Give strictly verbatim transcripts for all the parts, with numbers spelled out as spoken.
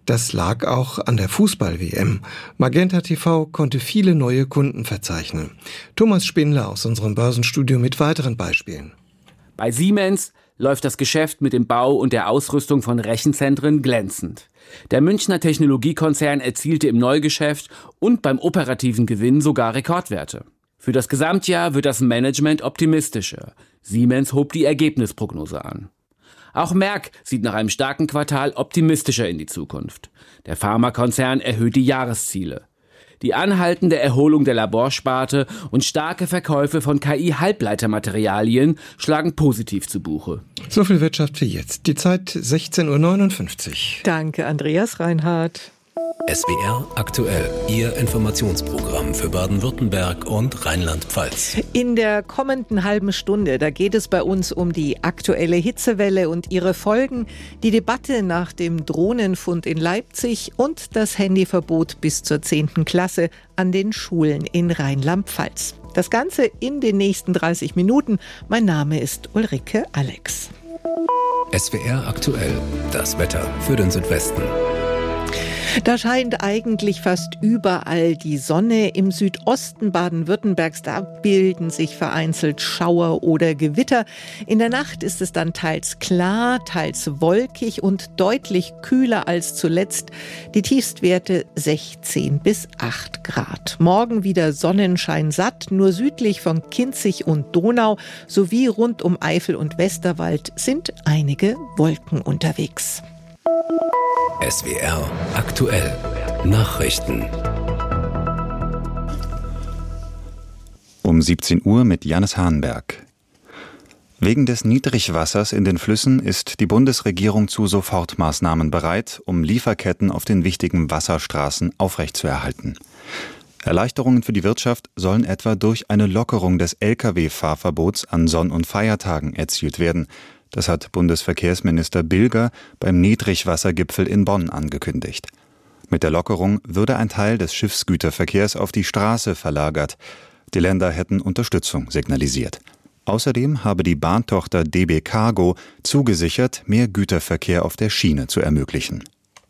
Das lag auch an der Fußball-W M. Magenta T V konnte viele neue Kunden verzeichnen. Thomas Spindler aus unserem Börsenstudio mit weiteren Beispielen. Bei Siemens läuft das Geschäft mit dem Bau und der Ausrüstung von Rechenzentren glänzend. Der Münchner Technologiekonzern erzielte im Neugeschäft und beim operativen Gewinn sogar Rekordwerte. Für das Gesamtjahr wird das Management optimistischer. Siemens hob die Ergebnisprognose an. Auch Merck sieht nach einem starken Quartal optimistischer in die Zukunft. Der Pharmakonzern erhöht die Jahresziele. Die anhaltende Erholung der Laborsparte und starke Verkäufe von K I-Halbleitermaterialien schlagen positiv zu Buche. So viel Wirtschaft für jetzt. Die Zeit sechzehn Uhr neunundfünfzig. Danke, Andreas Reinhardt. S W R aktuell, Ihr Informationsprogramm für Baden-Württemberg und Rheinland-Pfalz. In der kommenden halben Stunde, da geht es bei uns um die aktuelle Hitzewelle und ihre Folgen, die Debatte nach dem Drohnenfund in Leipzig und das Handyverbot bis zur zehnten Klasse an den Schulen in Rheinland-Pfalz. Das Ganze in den nächsten dreißig Minuten. Mein Name ist Ulrike Alex. S W R aktuell, das Wetter für den Südwesten. Da scheint eigentlich fast überall die Sonne. Im Südosten Baden-Württembergs, da bilden sich vereinzelt Schauer oder Gewitter. In der Nacht ist es dann teils klar, teils wolkig und deutlich kühler als zuletzt. Die Tiefstwerte sechzehn bis acht Grad. Morgen wieder Sonnenschein satt. Nur südlich von Kinzig und Donau sowie rund um Eifel und Westerwald sind einige Wolken unterwegs. S W R aktuell Nachrichten. Um siebzehn Uhr mit Jannis Hahnberg. Wegen des Niedrigwassers in den Flüssen ist die Bundesregierung zu Sofortmaßnahmen bereit, um Lieferketten auf den wichtigen Wasserstraßen aufrechtzuerhalten. Erleichterungen für die Wirtschaft sollen etwa durch eine Lockerung des L K W-Fahrverbots an Sonn- und Feiertagen erzielt werden. Das hat Bundesverkehrsminister Bilger beim Niedrigwassergipfel in Bonn angekündigt. Mit der Lockerung würde ein Teil des Schiffsgüterverkehrs auf die Straße verlagert. Die Länder hätten Unterstützung signalisiert. Außerdem habe die Bahntochter D B Cargo zugesichert, mehr Güterverkehr auf der Schiene zu ermöglichen.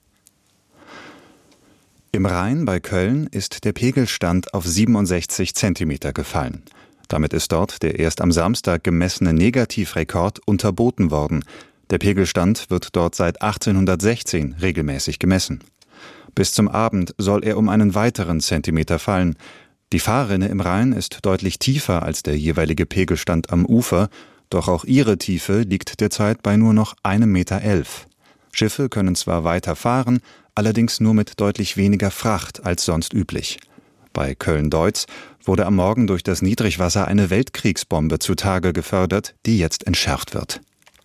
Im Rhein bei Köln ist der Pegelstand auf siebenundsechzig Zentimeter gefallen. Damit ist dort der erst am Samstag gemessene Negativrekord unterboten worden. Der Pegelstand wird dort seit achtzehnhundertsechzehn regelmäßig gemessen. Bis zum Abend soll er um einen weiteren Zentimeter fallen. Die Fahrrinne im Rhein ist deutlich tiefer als der jeweilige Pegelstand am Ufer, doch auch ihre Tiefe liegt derzeit bei nur noch einem Meter elf. Schiffe können zwar weiter fahren, allerdings nur mit deutlich weniger Fracht als sonst üblich. Bei Köln-Deutz wurde am Morgen durch das Niedrigwasser eine Weltkriegsbombe zutage gefördert, die jetzt entschärft wird.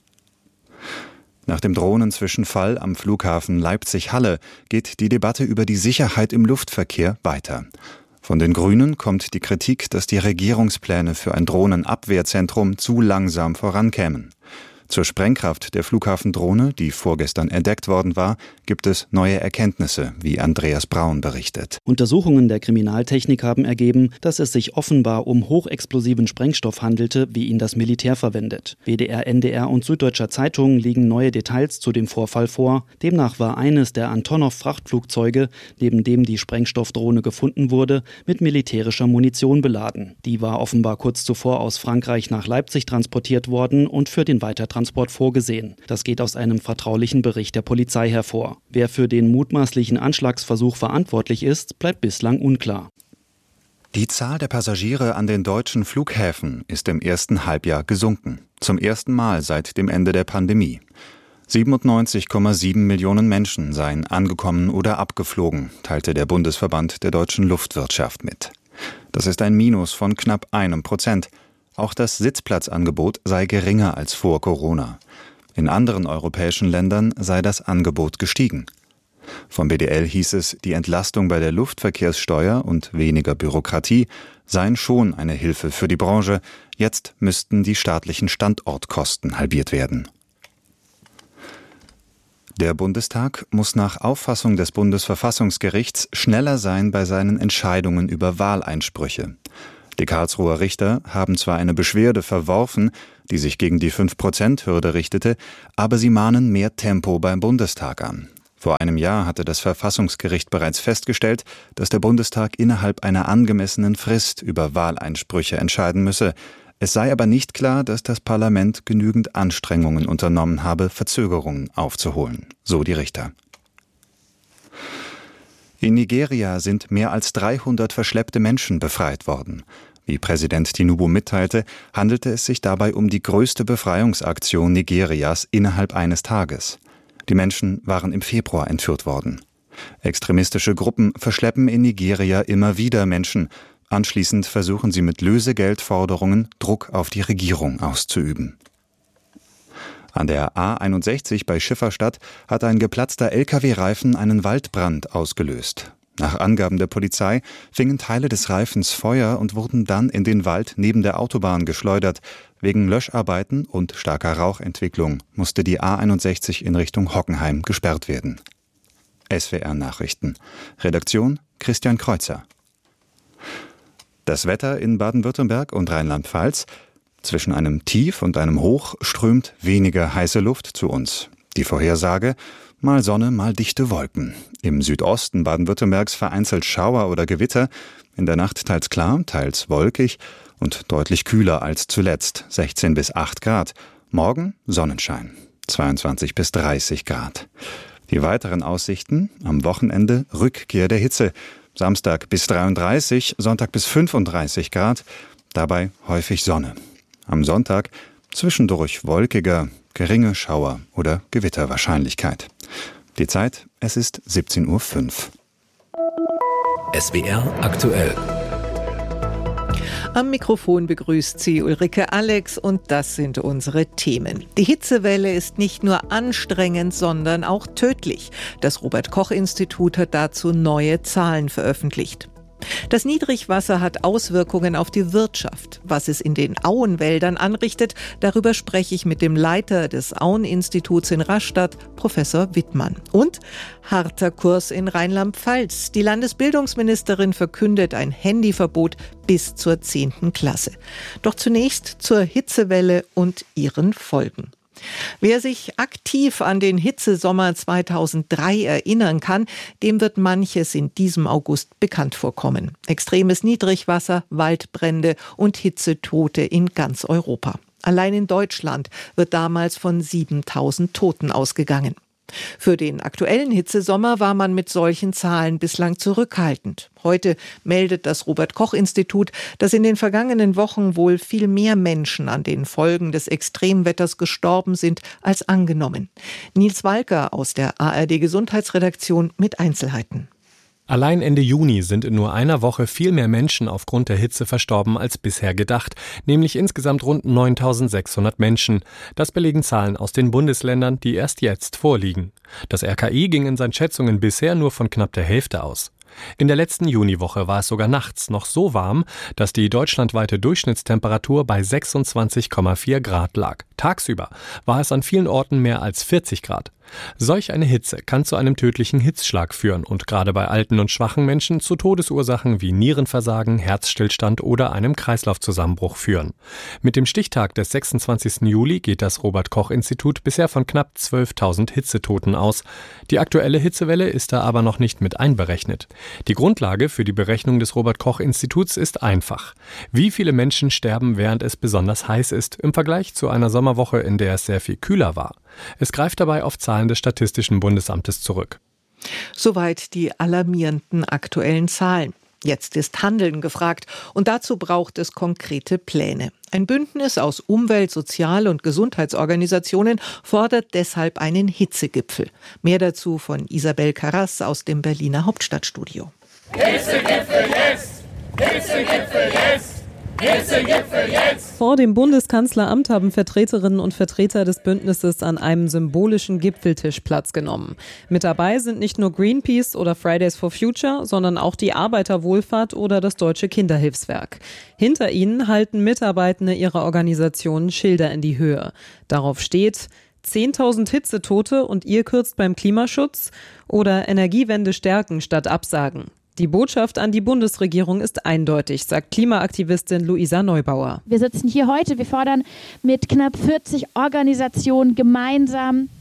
Nach dem Drohnenzwischenfall am Flughafen Leipzig-Halle geht die Debatte über die Sicherheit im Luftverkehr weiter. Von den Grünen kommt die Kritik, dass die Regierungspläne für ein Drohnenabwehrzentrum zu langsam vorankämen. Zur Sprengkraft der Flughafendrohne, die vorgestern entdeckt worden war, gibt es neue Erkenntnisse, wie Andreas Braun berichtet. Untersuchungen der Kriminaltechnik haben ergeben, dass es sich offenbar um hochexplosiven Sprengstoff handelte, wie ihn das Militär verwendet. W D R, N D R und Süddeutscher Zeitung legen neue Details zu dem Vorfall vor. Demnach war eines der Antonov-Frachtflugzeuge, neben dem die Sprengstoffdrohne gefunden wurde, mit militärischer Munition beladen. Die war offenbar kurz zuvor aus Frankreich nach Leipzig transportiert worden und für den Weitertransport Transport vorgesehen. Das geht aus einem vertraulichen Bericht der Polizei hervor. Wer für den mutmaßlichen Anschlagsversuch verantwortlich ist, bleibt bislang unklar. Die Zahl der Passagiere an den deutschen Flughäfen ist im ersten Halbjahr gesunken. Zum ersten Mal seit dem Ende der Pandemie. siebenundneunzig Komma sieben Millionen Menschen seien angekommen oder abgeflogen, teilte der Bundesverband der deutschen Luftwirtschaft mit. Das ist ein Minus von knapp einem Prozent. Auch das Sitzplatzangebot sei geringer als vor Corona. In anderen europäischen Ländern sei das Angebot gestiegen. Vom B D L hieß es, die Entlastung bei der Luftverkehrssteuer und weniger Bürokratie seien schon eine Hilfe für die Branche. Jetzt müssten die staatlichen Standortkosten halbiert werden. Der Bundestag muss nach Auffassung des Bundesverfassungsgerichts schneller sein bei seinen Entscheidungen über Wahleinsprüche. Die Karlsruher Richter haben zwar eine Beschwerde verworfen, die sich gegen die fünf Prozent Hürde richtete, aber sie mahnen mehr Tempo beim Bundestag an. Vor einem Jahr hatte das Verfassungsgericht bereits festgestellt, dass der Bundestag innerhalb einer angemessenen Frist über Wahleinsprüche entscheiden müsse. Es sei aber nicht klar, dass das Parlament genügend Anstrengungen unternommen habe, Verzögerungen aufzuholen, so die Richter. In Nigeria sind mehr als dreihundert verschleppte Menschen befreit worden. Wie Präsident Tinubu mitteilte, handelte es sich dabei um die größte Befreiungsaktion Nigerias innerhalb eines Tages. Die Menschen waren im Februar entführt worden. Extremistische Gruppen verschleppen in Nigeria immer wieder Menschen. Anschließend versuchen sie mit Lösegeldforderungen Druck auf die Regierung auszuüben. An der A einundsechzig bei Schifferstadt hat ein geplatzter L K W-Reifen einen Waldbrand ausgelöst. Nach Angaben der Polizei fingen Teile des Reifens Feuer und wurden dann in den Wald neben der Autobahn geschleudert. Wegen Löscharbeiten und starker Rauchentwicklung musste die A einundsechzig in Richtung Hockenheim gesperrt werden. S W R Nachrichten. Redaktion Christian Kreuzer. Das Wetter in Baden-Württemberg und Rheinland-Pfalz. Zwischen einem Tief und einem Hoch strömt weniger heiße Luft zu uns. Die Vorhersage: mal Sonne, mal dichte Wolken. Im Südosten Baden-Württembergs vereinzelt Schauer oder Gewitter. In der Nacht teils klar, teils wolkig und deutlich kühler als zuletzt, sechzehn bis acht Grad. Morgen Sonnenschein, zweiundzwanzig bis dreißig Grad. Die weiteren Aussichten: am Wochenende Rückkehr der Hitze. Samstag bis dreiunddreißig, Sonntag bis fünfunddreißig Grad, dabei häufig Sonne. Am Sonntag zwischendurch wolkiger, geringe Schauer- oder Gewitterwahrscheinlichkeit. Die Zeit: es ist siebzehn Uhr fünf. S W R aktuell. Am Mikrofon begrüßt sie Ulrike Alex und das sind unsere Themen. Die Hitzewelle ist nicht nur anstrengend, sondern auch tödlich. Das Robert-Koch-Institut hat dazu neue Zahlen veröffentlicht. Das Niedrigwasser hat Auswirkungen auf die Wirtschaft. Was es in den Auenwäldern anrichtet, darüber spreche ich mit dem Leiter des Aueninstituts in Rastatt, Professor Wittmann. Und harter Kurs in Rheinland-Pfalz. Die Landesbildungsministerin verkündet ein Handyverbot bis zur zehnten Klasse. Doch zunächst zur Hitzewelle und ihren Folgen. Wer sich aktiv an den Hitzesommer zweitausenddrei erinnern kann, dem wird manches in diesem August bekannt vorkommen. Extremes Niedrigwasser, Waldbrände und Hitzetote in ganz Europa. Allein in Deutschland wird damals von siebentausend Toten ausgegangen. Für den aktuellen Hitzesommer war man mit solchen Zahlen bislang zurückhaltend. Heute meldet das Robert-Koch-Institut, dass in den vergangenen Wochen wohl viel mehr Menschen an den Folgen des Extremwetters gestorben sind als angenommen. Nils Walker aus der A R D-Gesundheitsredaktion mit Einzelheiten. Allein Ende Juni sind in nur einer Woche viel mehr Menschen aufgrund der Hitze verstorben als bisher gedacht, nämlich insgesamt rund neuntausendsechshundert Menschen. Das belegen Zahlen aus den Bundesländern, die erst jetzt vorliegen. Das R K I ging in seinen Schätzungen bisher nur von knapp der Hälfte aus. In der letzten Juniwoche war es sogar nachts noch so warm, dass die deutschlandweite Durchschnittstemperatur bei sechsundzwanzig Komma vier Grad lag. Tagsüber war es an vielen Orten mehr als vierzig Grad. Solch eine Hitze kann zu einem tödlichen Hitzschlag führen und gerade bei alten und schwachen Menschen zu Todesursachen wie Nierenversagen, Herzstillstand oder einem Kreislaufzusammenbruch führen. Mit dem Stichtag des sechsundzwanzigsten Juli geht das Robert-Koch-Institut bisher von knapp zwölftausend Hitzetoten aus. Die aktuelle Hitzewelle ist da aber noch nicht mit einberechnet. Die Grundlage für die Berechnung des Robert-Koch-Instituts ist einfach. Wie viele Menschen sterben, während es besonders heiß ist, im Vergleich zu einer Sommerwoche, in der es sehr viel kühler war? Es greift dabei auf Zahlen des Statistischen Bundesamtes zurück. Soweit die alarmierenden aktuellen Zahlen. Jetzt ist Handeln gefragt und dazu braucht es konkrete Pläne. Ein Bündnis aus Umwelt-, Sozial- und Gesundheitsorganisationen fordert deshalb einen Hitzegipfel. Mehr dazu von Isabel Carras aus dem Berliner Hauptstadtstudio. Hitzegipfel jetzt! Hitzegipfel jetzt! Hitzegipfel jetzt! Vor dem Bundeskanzleramt haben Vertreterinnen und Vertreter des Bündnisses an einem symbolischen Gipfeltisch Platz genommen. Mit dabei sind nicht nur Greenpeace oder Fridays for Future, sondern auch die Arbeiterwohlfahrt oder das Deutsche Kinderhilfswerk. Hinter ihnen halten Mitarbeitende ihrer Organisationen Schilder in die Höhe. Darauf steht: zehntausend Hitzetote und ihr kürzt beim Klimaschutz oder Energiewende stärken statt absagen. Die Botschaft an die Bundesregierung ist eindeutig, sagt Klimaaktivistin Luisa Neubauer. Wir sitzen hier heute, wir fordern mit knapp vierzig Organisationen gemeinsam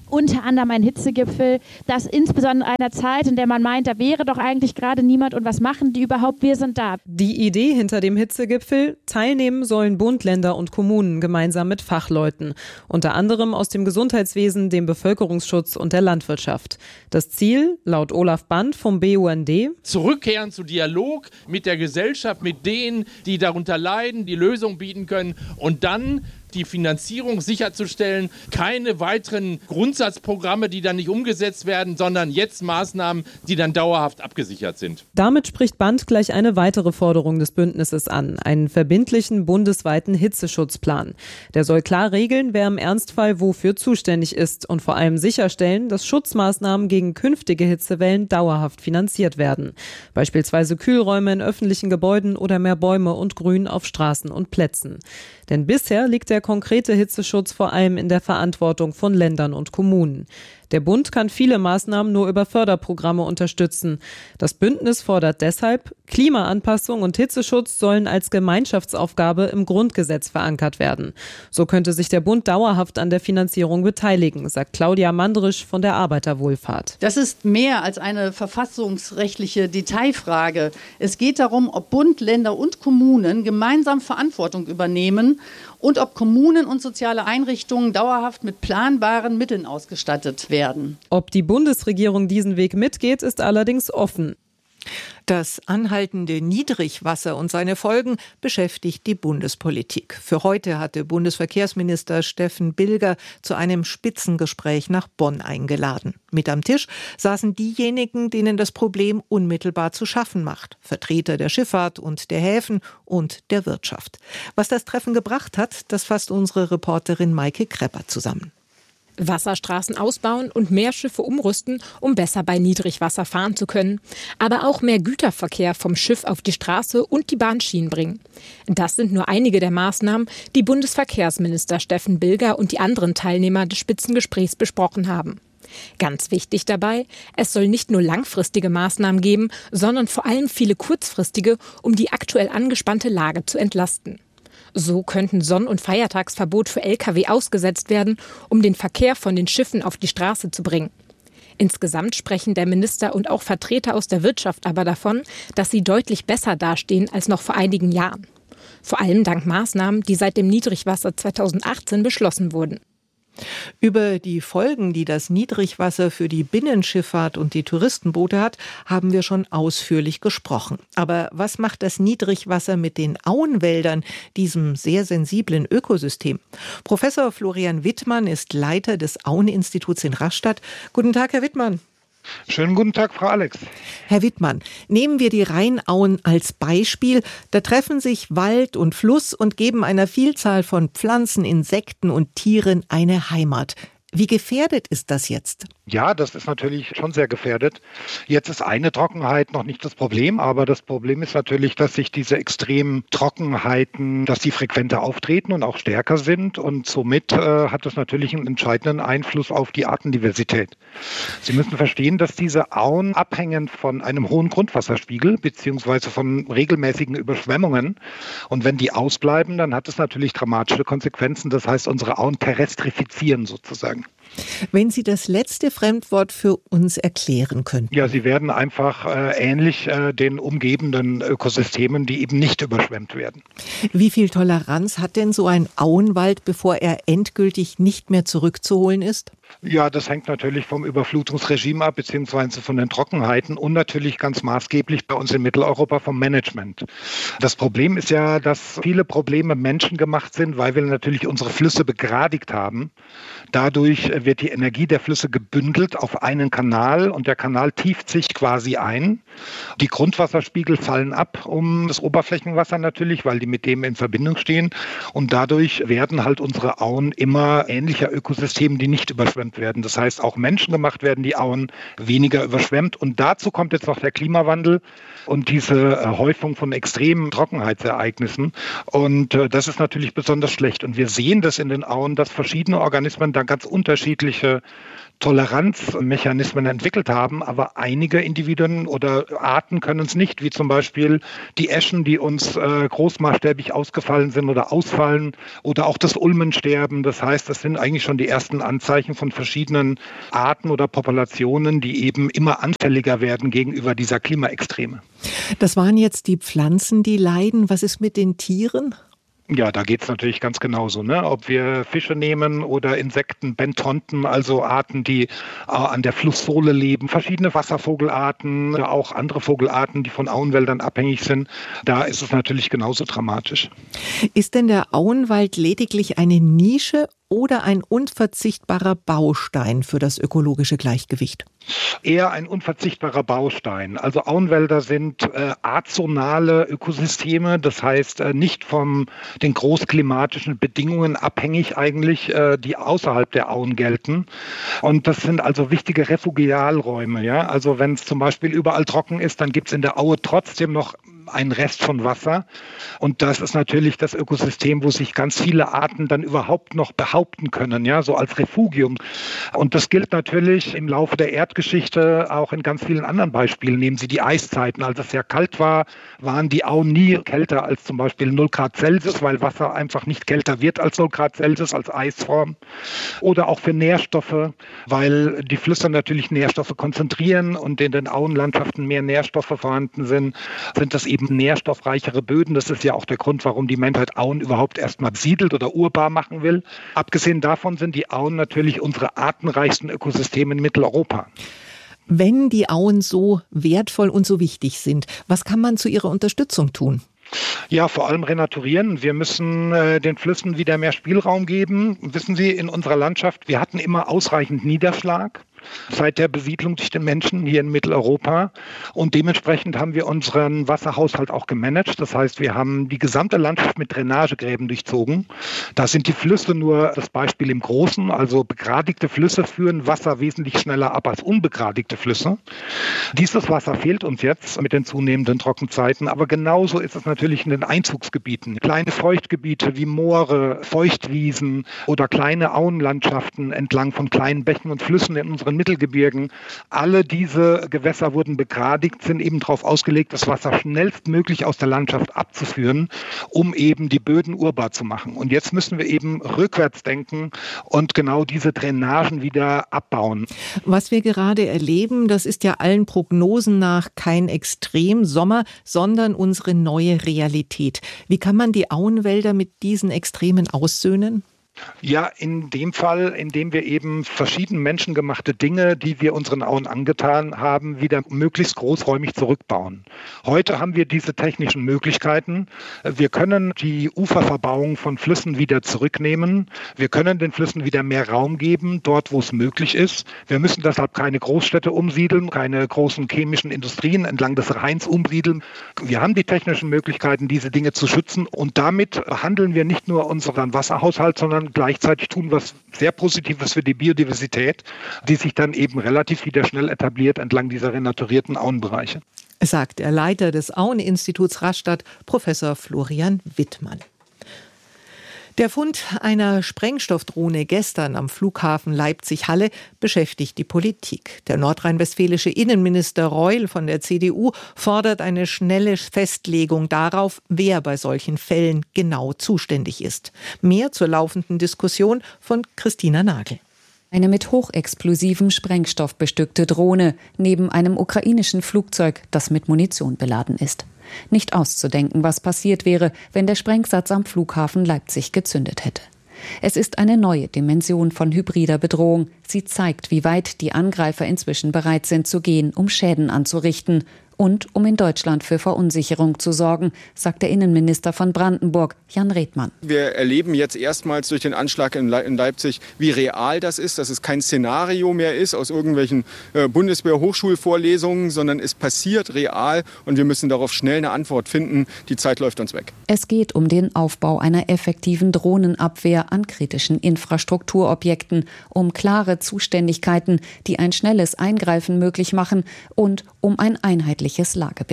unter anderem ein Hitzegipfel, das insbesondere in einer Zeit, in der man meint, da wäre doch eigentlich gerade niemand und was machen die überhaupt, wir sind da. Die Idee hinter dem Hitzegipfel: Teilnehmen sollen Bund, Länder und Kommunen gemeinsam mit Fachleuten, unter anderem aus dem Gesundheitswesen, dem Bevölkerungsschutz und der Landwirtschaft. Das Ziel, laut Olaf Band vom B U N D: Zurückkehren zu Dialog mit der Gesellschaft, mit denen, die darunter leiden, die Lösung bieten können und dann die Finanzierung sicherzustellen, keine weiteren Grundsatzprogramme, die dann nicht umgesetzt werden, sondern jetzt Maßnahmen, die dann dauerhaft abgesichert sind. Damit spricht Band gleich eine weitere Forderung des Bündnisses an, einen verbindlichen bundesweiten Hitzeschutzplan. Der soll klar regeln, wer im Ernstfall wofür zuständig ist und vor allem sicherstellen, dass Schutzmaßnahmen gegen künftige Hitzewellen dauerhaft finanziert werden. Beispielsweise Kühlräume in öffentlichen Gebäuden oder mehr Bäume und Grün auf Straßen und Plätzen. Denn bisher liegt der konkrete Hitzeschutz vor allem in der Verantwortung von Ländern und Kommunen. Der Bund kann viele Maßnahmen nur über Förderprogramme unterstützen. Das Bündnis fordert deshalb, Klimaanpassung und Hitzeschutz sollen als Gemeinschaftsaufgabe im Grundgesetz verankert werden. So könnte sich der Bund dauerhaft an der Finanzierung beteiligen, sagt Claudia Mandrisch von der Arbeiterwohlfahrt. Das ist mehr als eine verfassungsrechtliche Detailfrage. Es geht darum, ob Bund, Länder und Kommunen gemeinsam Verantwortung übernehmen und ob Kommunen und soziale Einrichtungen dauerhaft mit planbaren Mitteln ausgestattet werden. Ob die Bundesregierung diesen Weg mitgeht, ist allerdings offen. Das anhaltende Niedrigwasser und seine Folgen beschäftigt die Bundespolitik. Für heute hatte Bundesverkehrsminister Steffen Bilger zu einem Spitzengespräch nach Bonn eingeladen. Mit am Tisch saßen diejenigen, denen das Problem unmittelbar zu schaffen macht. Vertreter der Schifffahrt und der Häfen und der Wirtschaft. Was das Treffen gebracht hat, das fasst unsere Reporterin Maike Krepper zusammen. Wasserstraßen ausbauen und mehr Schiffe umrüsten, um besser bei Niedrigwasser fahren zu können. Aber auch mehr Güterverkehr vom Schiff auf die Straße und die Bahnschienen bringen. Das sind nur einige der Maßnahmen, die Bundesverkehrsminister Steffen Bilger und die anderen Teilnehmer des Spitzengesprächs besprochen haben. Ganz wichtig dabei, es soll nicht nur langfristige Maßnahmen geben, sondern vor allem viele kurzfristige, um die aktuell angespannte Lage zu entlasten. So könnten Sonn- und Feiertagsverbot für L K W ausgesetzt werden, um den Verkehr von den Schiffen auf die Straße zu bringen. Insgesamt sprechen der Minister und auch Vertreter aus der Wirtschaft aber davon, dass sie deutlich besser dastehen als noch vor einigen Jahren. Vor allem dank Maßnahmen, die seit dem Niedrigwasser zweitausendachtzehn beschlossen wurden. Über die Folgen, die das Niedrigwasser für die Binnenschifffahrt und die Touristenboote hat, haben wir schon ausführlich gesprochen. Aber was macht das Niedrigwasser mit den Auenwäldern, diesem sehr sensiblen Ökosystem? Professor Florian Wittmann ist Leiter des Aueninstituts in Rastatt. Guten Tag, Herr Wittmann. Schönen guten Tag, Frau Alex. Herr Wittmann, nehmen wir die Rheinauen als Beispiel. Da treffen sich Wald und Fluss und geben einer Vielzahl von Pflanzen, Insekten und Tieren eine Heimat. Wie gefährdet ist das jetzt? Ja, das ist natürlich schon sehr gefährdet. Jetzt ist eine Trockenheit noch nicht das Problem, aber das Problem ist natürlich, dass sich diese extremen Trockenheiten, dass die frequenter auftreten und auch stärker sind und somit äh, hat das natürlich einen entscheidenden Einfluss auf die Artendiversität. Sie müssen verstehen, dass diese Auen abhängen von einem hohen Grundwasserspiegel beziehungsweise von regelmäßigen Überschwemmungen und wenn die ausbleiben, dann hat es natürlich dramatische Konsequenzen. Das heißt, unsere Auen terrestrifizieren sozusagen. Wenn Sie das letzte Fremdwort für uns erklären könnten. Ja, sie werden einfach äh, ähnlich äh, den umgebenden Ökosystemen, die eben nicht überschwemmt werden. Wie viel Toleranz hat denn so ein Auenwald, bevor er endgültig nicht mehr zurückzuholen ist? Ja, das hängt natürlich vom Überflutungsregime ab, beziehungsweise von den Trockenheiten und natürlich ganz maßgeblich bei uns in Mitteleuropa vom Management. Das Problem ist ja, dass viele Probleme menschengemacht sind, weil wir natürlich unsere Flüsse begradigt haben. Dadurch wird die Energie der Flüsse gebündelt auf einen Kanal und der Kanal tieft sich quasi ein. Die Grundwasserspiegel fallen ab um das Oberflächenwasser natürlich, weil die mit dem in Verbindung stehen. Und dadurch werden halt unsere Auen immer ähnlicher Ökosystemen, die nicht überschwemmt werden. Das heißt, auch menschengemacht werden die Auen weniger überschwemmt. Und dazu kommt jetzt noch der Klimawandel und diese Häufung von extremen Trockenheitsereignissen. Und das ist natürlich besonders schlecht. Und wir sehen das in den Auen, dass verschiedene Organismen da ganz unterschiedlich unterschiedliche Toleranzmechanismen entwickelt haben, aber einige Individuen oder Arten können es nicht, wie zum Beispiel die Eschen, die uns äh, großmaßstäbig ausgefallen sind oder ausfallen, oder auch das Ulmensterben. Das heißt, das sind eigentlich schon die ersten Anzeichen von verschiedenen Arten oder Populationen, die eben immer anfälliger werden gegenüber dieser Klimaextreme. Das waren jetzt die Pflanzen, die leiden. Was ist mit den Tieren? Ja, da geht es natürlich ganz genauso, ne? Ob wir Fische nehmen oder Insekten, Bentonten, also Arten, die äh, an der Flusssohle leben, verschiedene Wasservogelarten, oder auch andere Vogelarten, die von Auenwäldern abhängig sind, da ist es natürlich genauso dramatisch. Ist denn der Auenwald lediglich eine Nische oder ein unverzichtbarer Baustein für das ökologische Gleichgewicht? Eher ein unverzichtbarer Baustein. Also Auenwälder sind äh, azonale Ökosysteme, das heißt äh, nicht von den großklimatischen Bedingungen abhängig eigentlich, äh, die außerhalb der Auen gelten. Und das sind also wichtige Refugialräume. Ja? Also wenn es zum Beispiel überall trocken ist, dann gibt es in der Aue trotzdem noch einen Rest von Wasser. Und das ist natürlich das Ökosystem, wo sich ganz viele Arten dann überhaupt noch behaupten können, ja, so als Refugium. Und das gilt natürlich im Laufe der Erdgeschichte auch in ganz vielen anderen Beispielen. Nehmen Sie die Eiszeiten. Als es sehr kalt war, waren die Auen nie kälter als zum Beispiel null Grad Celsius, weil Wasser einfach nicht kälter wird als null Grad Celsius, als Eisform. Oder auch für Nährstoffe, weil die Flüsse natürlich Nährstoffe konzentrieren und in den Auenlandschaften mehr Nährstoffe vorhanden sind, sind das eben nährstoffreichere Böden. Das ist ja auch der Grund, warum die Menschheit Auen überhaupt erstmal besiedelt oder urbar machen will. Abgesehen davon sind die Auen natürlich unsere artenreichsten Ökosysteme in Mitteleuropa. Wenn die Auen so wertvoll und so wichtig sind, was kann man zu ihrer Unterstützung tun? Ja, vor allem renaturieren. Wir müssen äh, den Flüssen wieder mehr Spielraum geben. Wissen Sie, in unserer Landschaft, wir hatten immer ausreichend Niederschlag seit der Besiedlung durch den Menschen hier in Mitteleuropa. Und dementsprechend haben wir unseren Wasserhaushalt auch gemanagt. Das heißt, wir haben die gesamte Landschaft mit Drainagegräben durchzogen. Da sind die Flüsse nur das Beispiel im Großen. Also begradigte Flüsse führen Wasser wesentlich schneller ab als unbegradigte Flüsse. Dieses Wasser fehlt uns jetzt mit den zunehmenden Trockenzeiten. Aber genauso ist es natürlich in den Einzugsgebieten. Kleine Feuchtgebiete wie Moore, Feuchtwiesen oder kleine Auenlandschaften entlang von kleinen Bächen und Flüssen in unseren Mittelgebirgen. Alle diese Gewässer wurden begradigt, sind eben darauf ausgelegt, das Wasser schnellstmöglich aus der Landschaft abzuführen, um eben die Böden urbar zu machen. Und jetzt müssen wir eben rückwärts denken und genau diese Drainagen wieder abbauen. Was wir gerade erleben, das ist ja allen Prognosen nach kein Extremsommer, sondern unsere neue Realität. Wie kann man die Auenwälder mit diesen Extremen aussöhnen? Ja, in dem Fall, in dem wir eben verschiedene menschengemachte Dinge, die wir unseren Auen angetan haben, wieder möglichst großräumig zurückbauen. Heute haben wir diese technischen Möglichkeiten. Wir können die Uferverbauung von Flüssen wieder zurücknehmen. Wir können den Flüssen wieder mehr Raum geben, dort wo es möglich ist. Wir müssen deshalb keine Großstädte umsiedeln, keine großen chemischen Industrien entlang des Rheins umsiedeln. Wir haben die technischen Möglichkeiten, diese Dinge zu schützen. Und damit handeln wir nicht nur unseren Wasserhaushalt, sondern gleichzeitig tun was sehr Positives für die Biodiversität, die sich dann eben relativ wieder schnell etabliert entlang dieser renaturierten Auenbereiche. Sagt der Leiter des Aueninstituts Rastatt, Professor Florian Wittmann. Der Fund einer Sprengstoffdrohne gestern am Flughafen Leipzig-Halle beschäftigt die Politik. Der nordrhein-westfälische Innenminister Reul von der C D U fordert eine schnelle Festlegung darauf, wer bei solchen Fällen genau zuständig ist. Mehr zur laufenden Diskussion von Christina Nagel. Eine mit hochexplosivem Sprengstoff bestückte Drohne neben einem ukrainischen Flugzeug, das mit Munition beladen ist. Nicht auszudenken, was passiert wäre, wenn der Sprengsatz am Flughafen Leipzig gezündet hätte. Es ist eine neue Dimension von hybrider Bedrohung. Sie zeigt, wie weit die Angreifer inzwischen bereit sind zu gehen, um Schäden anzurichten und um in Deutschland für Verunsicherung zu sorgen, sagt der Innenminister von Brandenburg, Jan Redmann. Wir erleben jetzt erstmals durch den Anschlag in Leipzig, wie real das ist, dass es kein Szenario mehr ist aus irgendwelchen äh, Bundeswehr-Hochschulvorlesungen, sondern es passiert real und wir müssen darauf schnell eine Antwort finden. Die Zeit läuft uns weg. Es geht um den Aufbau einer effektiven Drohnenabwehr an kritischen Infrastrukturobjekten, um klare Zuständigkeiten, die ein schnelles Eingreifen möglich machen und um ein einheitliches Lagebild.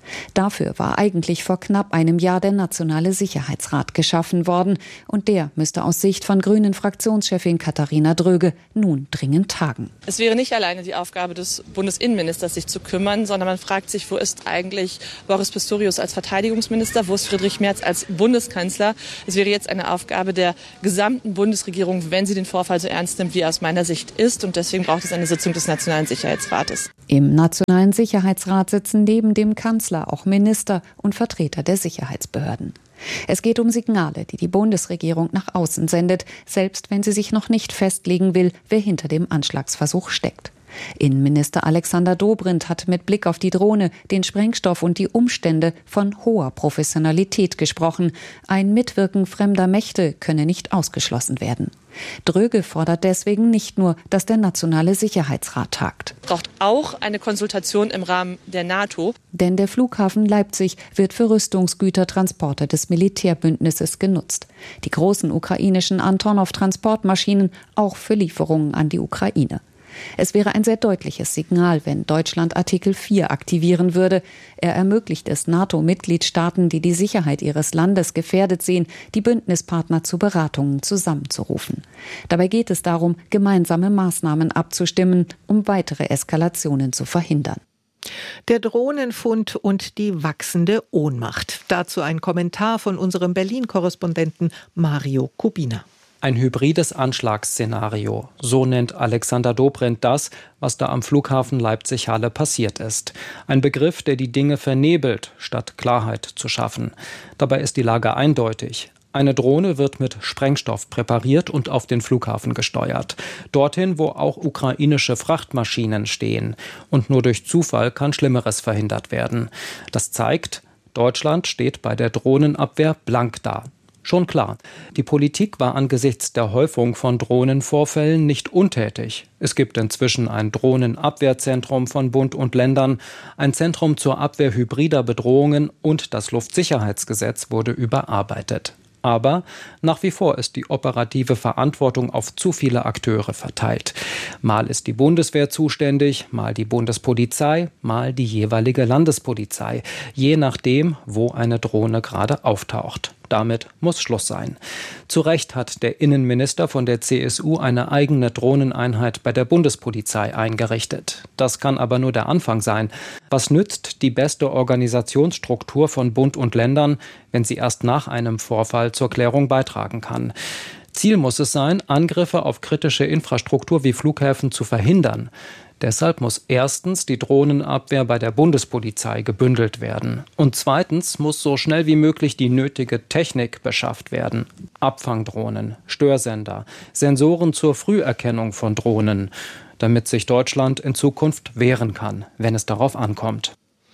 Dafür war eigentlich vor knapp einem Jahr der Nationale Sicherheitsrat geschaffen worden. Und der müsste aus Sicht von Grünen-Fraktionschefin Katharina Dröge nun dringend tagen. Es wäre nicht alleine die Aufgabe des Bundesinnenministers, sich zu kümmern, sondern man fragt sich, wo ist eigentlich Boris Pistorius als Verteidigungsminister, wo ist Friedrich Merz als Bundeskanzler? Es wäre jetzt eine Aufgabe der gesamten Bundesregierung, wenn sie den Vorfall so ernst nimmt, wie er aus meiner Sicht ist. Und deswegen braucht es eine Sitzung des Nationalen Sicherheitsrates. Im Nationalen Sicherheitsrat sitzen neben dem Kanzler auch Minister und Vertreter der Sicherheitsbehörden. Es geht um Signale, die die Bundesregierung nach außen sendet, selbst wenn sie sich noch nicht festlegen will, wer hinter dem Anschlagsversuch steckt. Innenminister Alexander Dobrindt hat mit Blick auf die Drohne, den Sprengstoff und die Umstände von hoher Professionalität gesprochen. Ein Mitwirken fremder Mächte könne nicht ausgeschlossen werden. Dröge fordert deswegen nicht nur, dass der Nationale Sicherheitsrat tagt. Es braucht auch eine Konsultation im Rahmen der NATO. Denn der Flughafen Leipzig wird für Rüstungsgütertransporte des Militärbündnisses genutzt. Die großen ukrainischen Antonov-Transportmaschinen auch für Lieferungen an die Ukraine. Es wäre ein sehr deutliches Signal, wenn Deutschland Artikel vier aktivieren würde. Er ermöglicht es NATO-Mitgliedstaaten, die die Sicherheit ihres Landes gefährdet sehen, die Bündnispartner zu Beratungen zusammenzurufen. Dabei geht es darum, gemeinsame Maßnahmen abzustimmen, um weitere Eskalationen zu verhindern. Der Drohnenfund und die wachsende Ohnmacht. Dazu ein Kommentar von unserem Berlin-Korrespondenten Mario Kubina. Ein hybrides Anschlagsszenario, so nennt Alexander Dobrindt das, was da am Flughafen Leipzig-Halle passiert ist. Ein Begriff, der die Dinge vernebelt, statt Klarheit zu schaffen. Dabei ist die Lage eindeutig. Eine Drohne wird mit Sprengstoff präpariert und auf den Flughafen gesteuert. Dorthin, wo auch ukrainische Frachtmaschinen stehen. Und nur durch Zufall kann Schlimmeres verhindert werden. Das zeigt, Deutschland steht bei der Drohnenabwehr blank da. Schon klar, die Politik war angesichts der Häufung von Drohnenvorfällen nicht untätig. Es gibt inzwischen ein Drohnenabwehrzentrum von Bund und Ländern, ein Zentrum zur Abwehr hybrider Bedrohungen und das Luftsicherheitsgesetz wurde überarbeitet. Aber nach wie vor ist die operative Verantwortung auf zu viele Akteure verteilt. Mal ist die Bundeswehr zuständig, mal die Bundespolizei, mal die jeweilige Landespolizei, je nachdem, wo eine Drohne gerade auftaucht. Damit muss Schluss sein. Zu Recht hat der Innenminister von der C S U eine eigene Drohneneinheit bei der Bundespolizei eingerichtet. Das kann aber nur der Anfang sein. Was nützt die beste Organisationsstruktur von Bund und Ländern, wenn sie erst nach einem Vorfall zur Klärung beitragen kann? Ziel muss es sein, Angriffe auf kritische Infrastruktur wie Flughäfen zu verhindern. Deshalb muss erstens die Drohnenabwehr bei der Bundespolizei gebündelt werden. Und zweitens muss so schnell wie möglich die nötige Technik beschafft werden. Abfangdrohnen, Störsender, Sensoren zur Früherkennung von Drohnen, damit sich Deutschland in Zukunft wehren kann, wenn es darauf ankommt.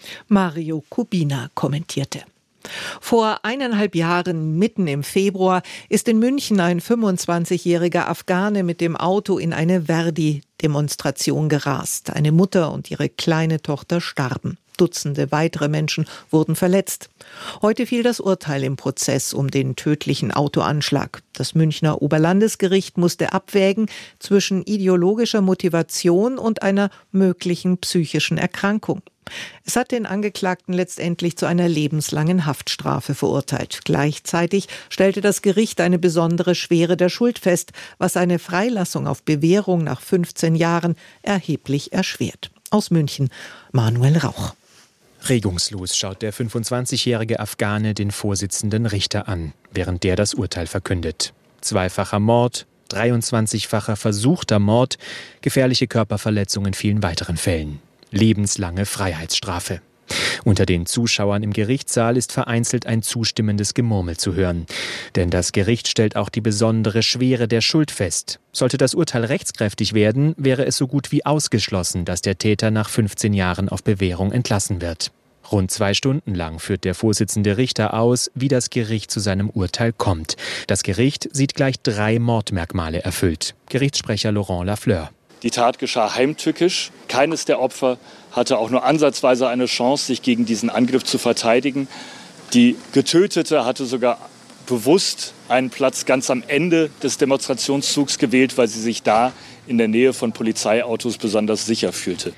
Mario Kubina kommentierte. Vor eineinhalb Jahren, mitten im Februar, ist in München ein fünfundzwanzigjähriger Afghane mit dem Auto in eine Verdi-Demonstration gerast. Eine Mutter und ihre kleine Tochter starben. Dutzende weitere Menschen wurden verletzt. Heute fiel das Urteil im Prozess um den tödlichen Autoanschlag. Das Münchner Oberlandesgericht musste abwägen zwischen ideologischer Motivation und einer möglichen psychischen Erkrankung. Es hat den Angeklagten letztendlich zu einer lebenslangen Haftstrafe verurteilt. Gleichzeitig stellte das Gericht eine besondere Schwere der Schuld fest, was eine Freilassung auf Bewährung nach fünfzehn Jahren erheblich erschwert. Aus München, Manuel Rauch. Regungslos schaut der fünfundzwanzigjährige Afghane den Vorsitzenden Richter an, während der das Urteil verkündet. Zweifacher Mord, dreiundzwanzigfacher versuchter Mord, gefährliche Körperverletzung in vielen weiteren Fällen. Lebenslange Freiheitsstrafe. Unter den Zuschauern im Gerichtssaal ist vereinzelt ein zustimmendes Gemurmel zu hören. Denn das Gericht stellt auch die besondere Schwere der Schuld fest. Sollte das Urteil rechtskräftig werden, wäre es so gut wie ausgeschlossen, dass der Täter nach fünfzehn Jahren auf Bewährung entlassen wird. Rund zwei Stunden lang führt der Vorsitzende Richter aus, wie das Gericht zu seinem Urteil kommt. Das Gericht sieht gleich drei Mordmerkmale erfüllt. Gerichtssprecher Laurent Lafleur. Die Tat geschah heimtückisch. Keines der Opfer hatte auch nur ansatzweise eine Chance, sich gegen diesen Angriff zu verteidigen. Die Getötete hatte sogar bewusst einen Platz ganz am Ende des Demonstrationszugs gewählt, weil sie sich da in der Nähe von Polizeiautos besonders sicher fühlte.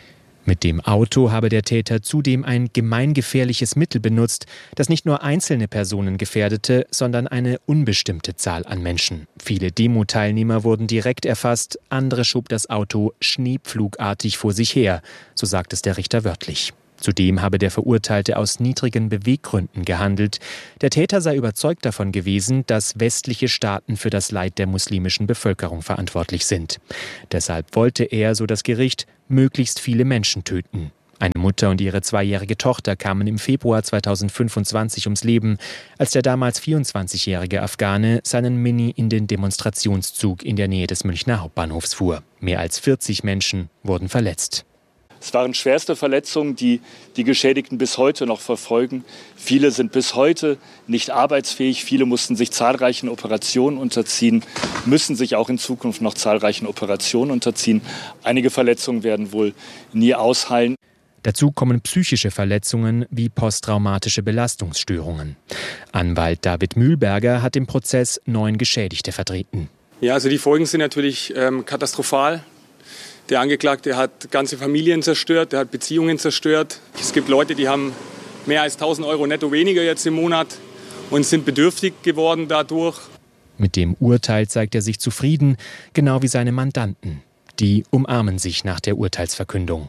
Mit dem Auto habe der Täter zudem ein gemeingefährliches Mittel benutzt, das nicht nur einzelne Personen gefährdete, sondern eine unbestimmte Zahl an Menschen. Viele Demo-Teilnehmer wurden direkt erfasst, andere schob das Auto schneepflugartig vor sich her, so sagt es der Richter wörtlich. Zudem habe der Verurteilte aus niedrigen Beweggründen gehandelt. Der Täter sei überzeugt davon gewesen, dass westliche Staaten für das Leid der muslimischen Bevölkerung verantwortlich sind. Deshalb wollte er, so das Gericht, möglichst viele Menschen töten. Eine Mutter und ihre zweijährige Tochter kamen im Februar zweitausendfünfundzwanzig ums Leben, als der damals vierundzwanzigjährige Afghane seinen Mini in den Demonstrationszug in der Nähe des Münchner Hauptbahnhofs fuhr. Mehr als vierzig Menschen wurden verletzt. Es waren schwerste Verletzungen, die die Geschädigten bis heute noch verfolgen. Viele sind bis heute nicht arbeitsfähig. Viele mussten sich zahlreichen Operationen unterziehen, müssen sich auch in Zukunft noch zahlreichen Operationen unterziehen. Einige Verletzungen werden wohl nie ausheilen. Dazu kommen psychische Verletzungen wie posttraumatische Belastungsstörungen. Anwalt David Mühlberger hat im Prozess neun Geschädigte vertreten. Ja, also die Folgen sind natürlich ähm, katastrophal. Der Angeklagte hat ganze Familien zerstört, der hat Beziehungen zerstört. Es gibt Leute, die haben mehr als tausend Euro netto weniger jetzt im Monat und sind bedürftig geworden dadurch. Mit dem Urteil zeigt er sich zufrieden, genau wie seine Mandanten. Die umarmen sich nach der Urteilsverkündung.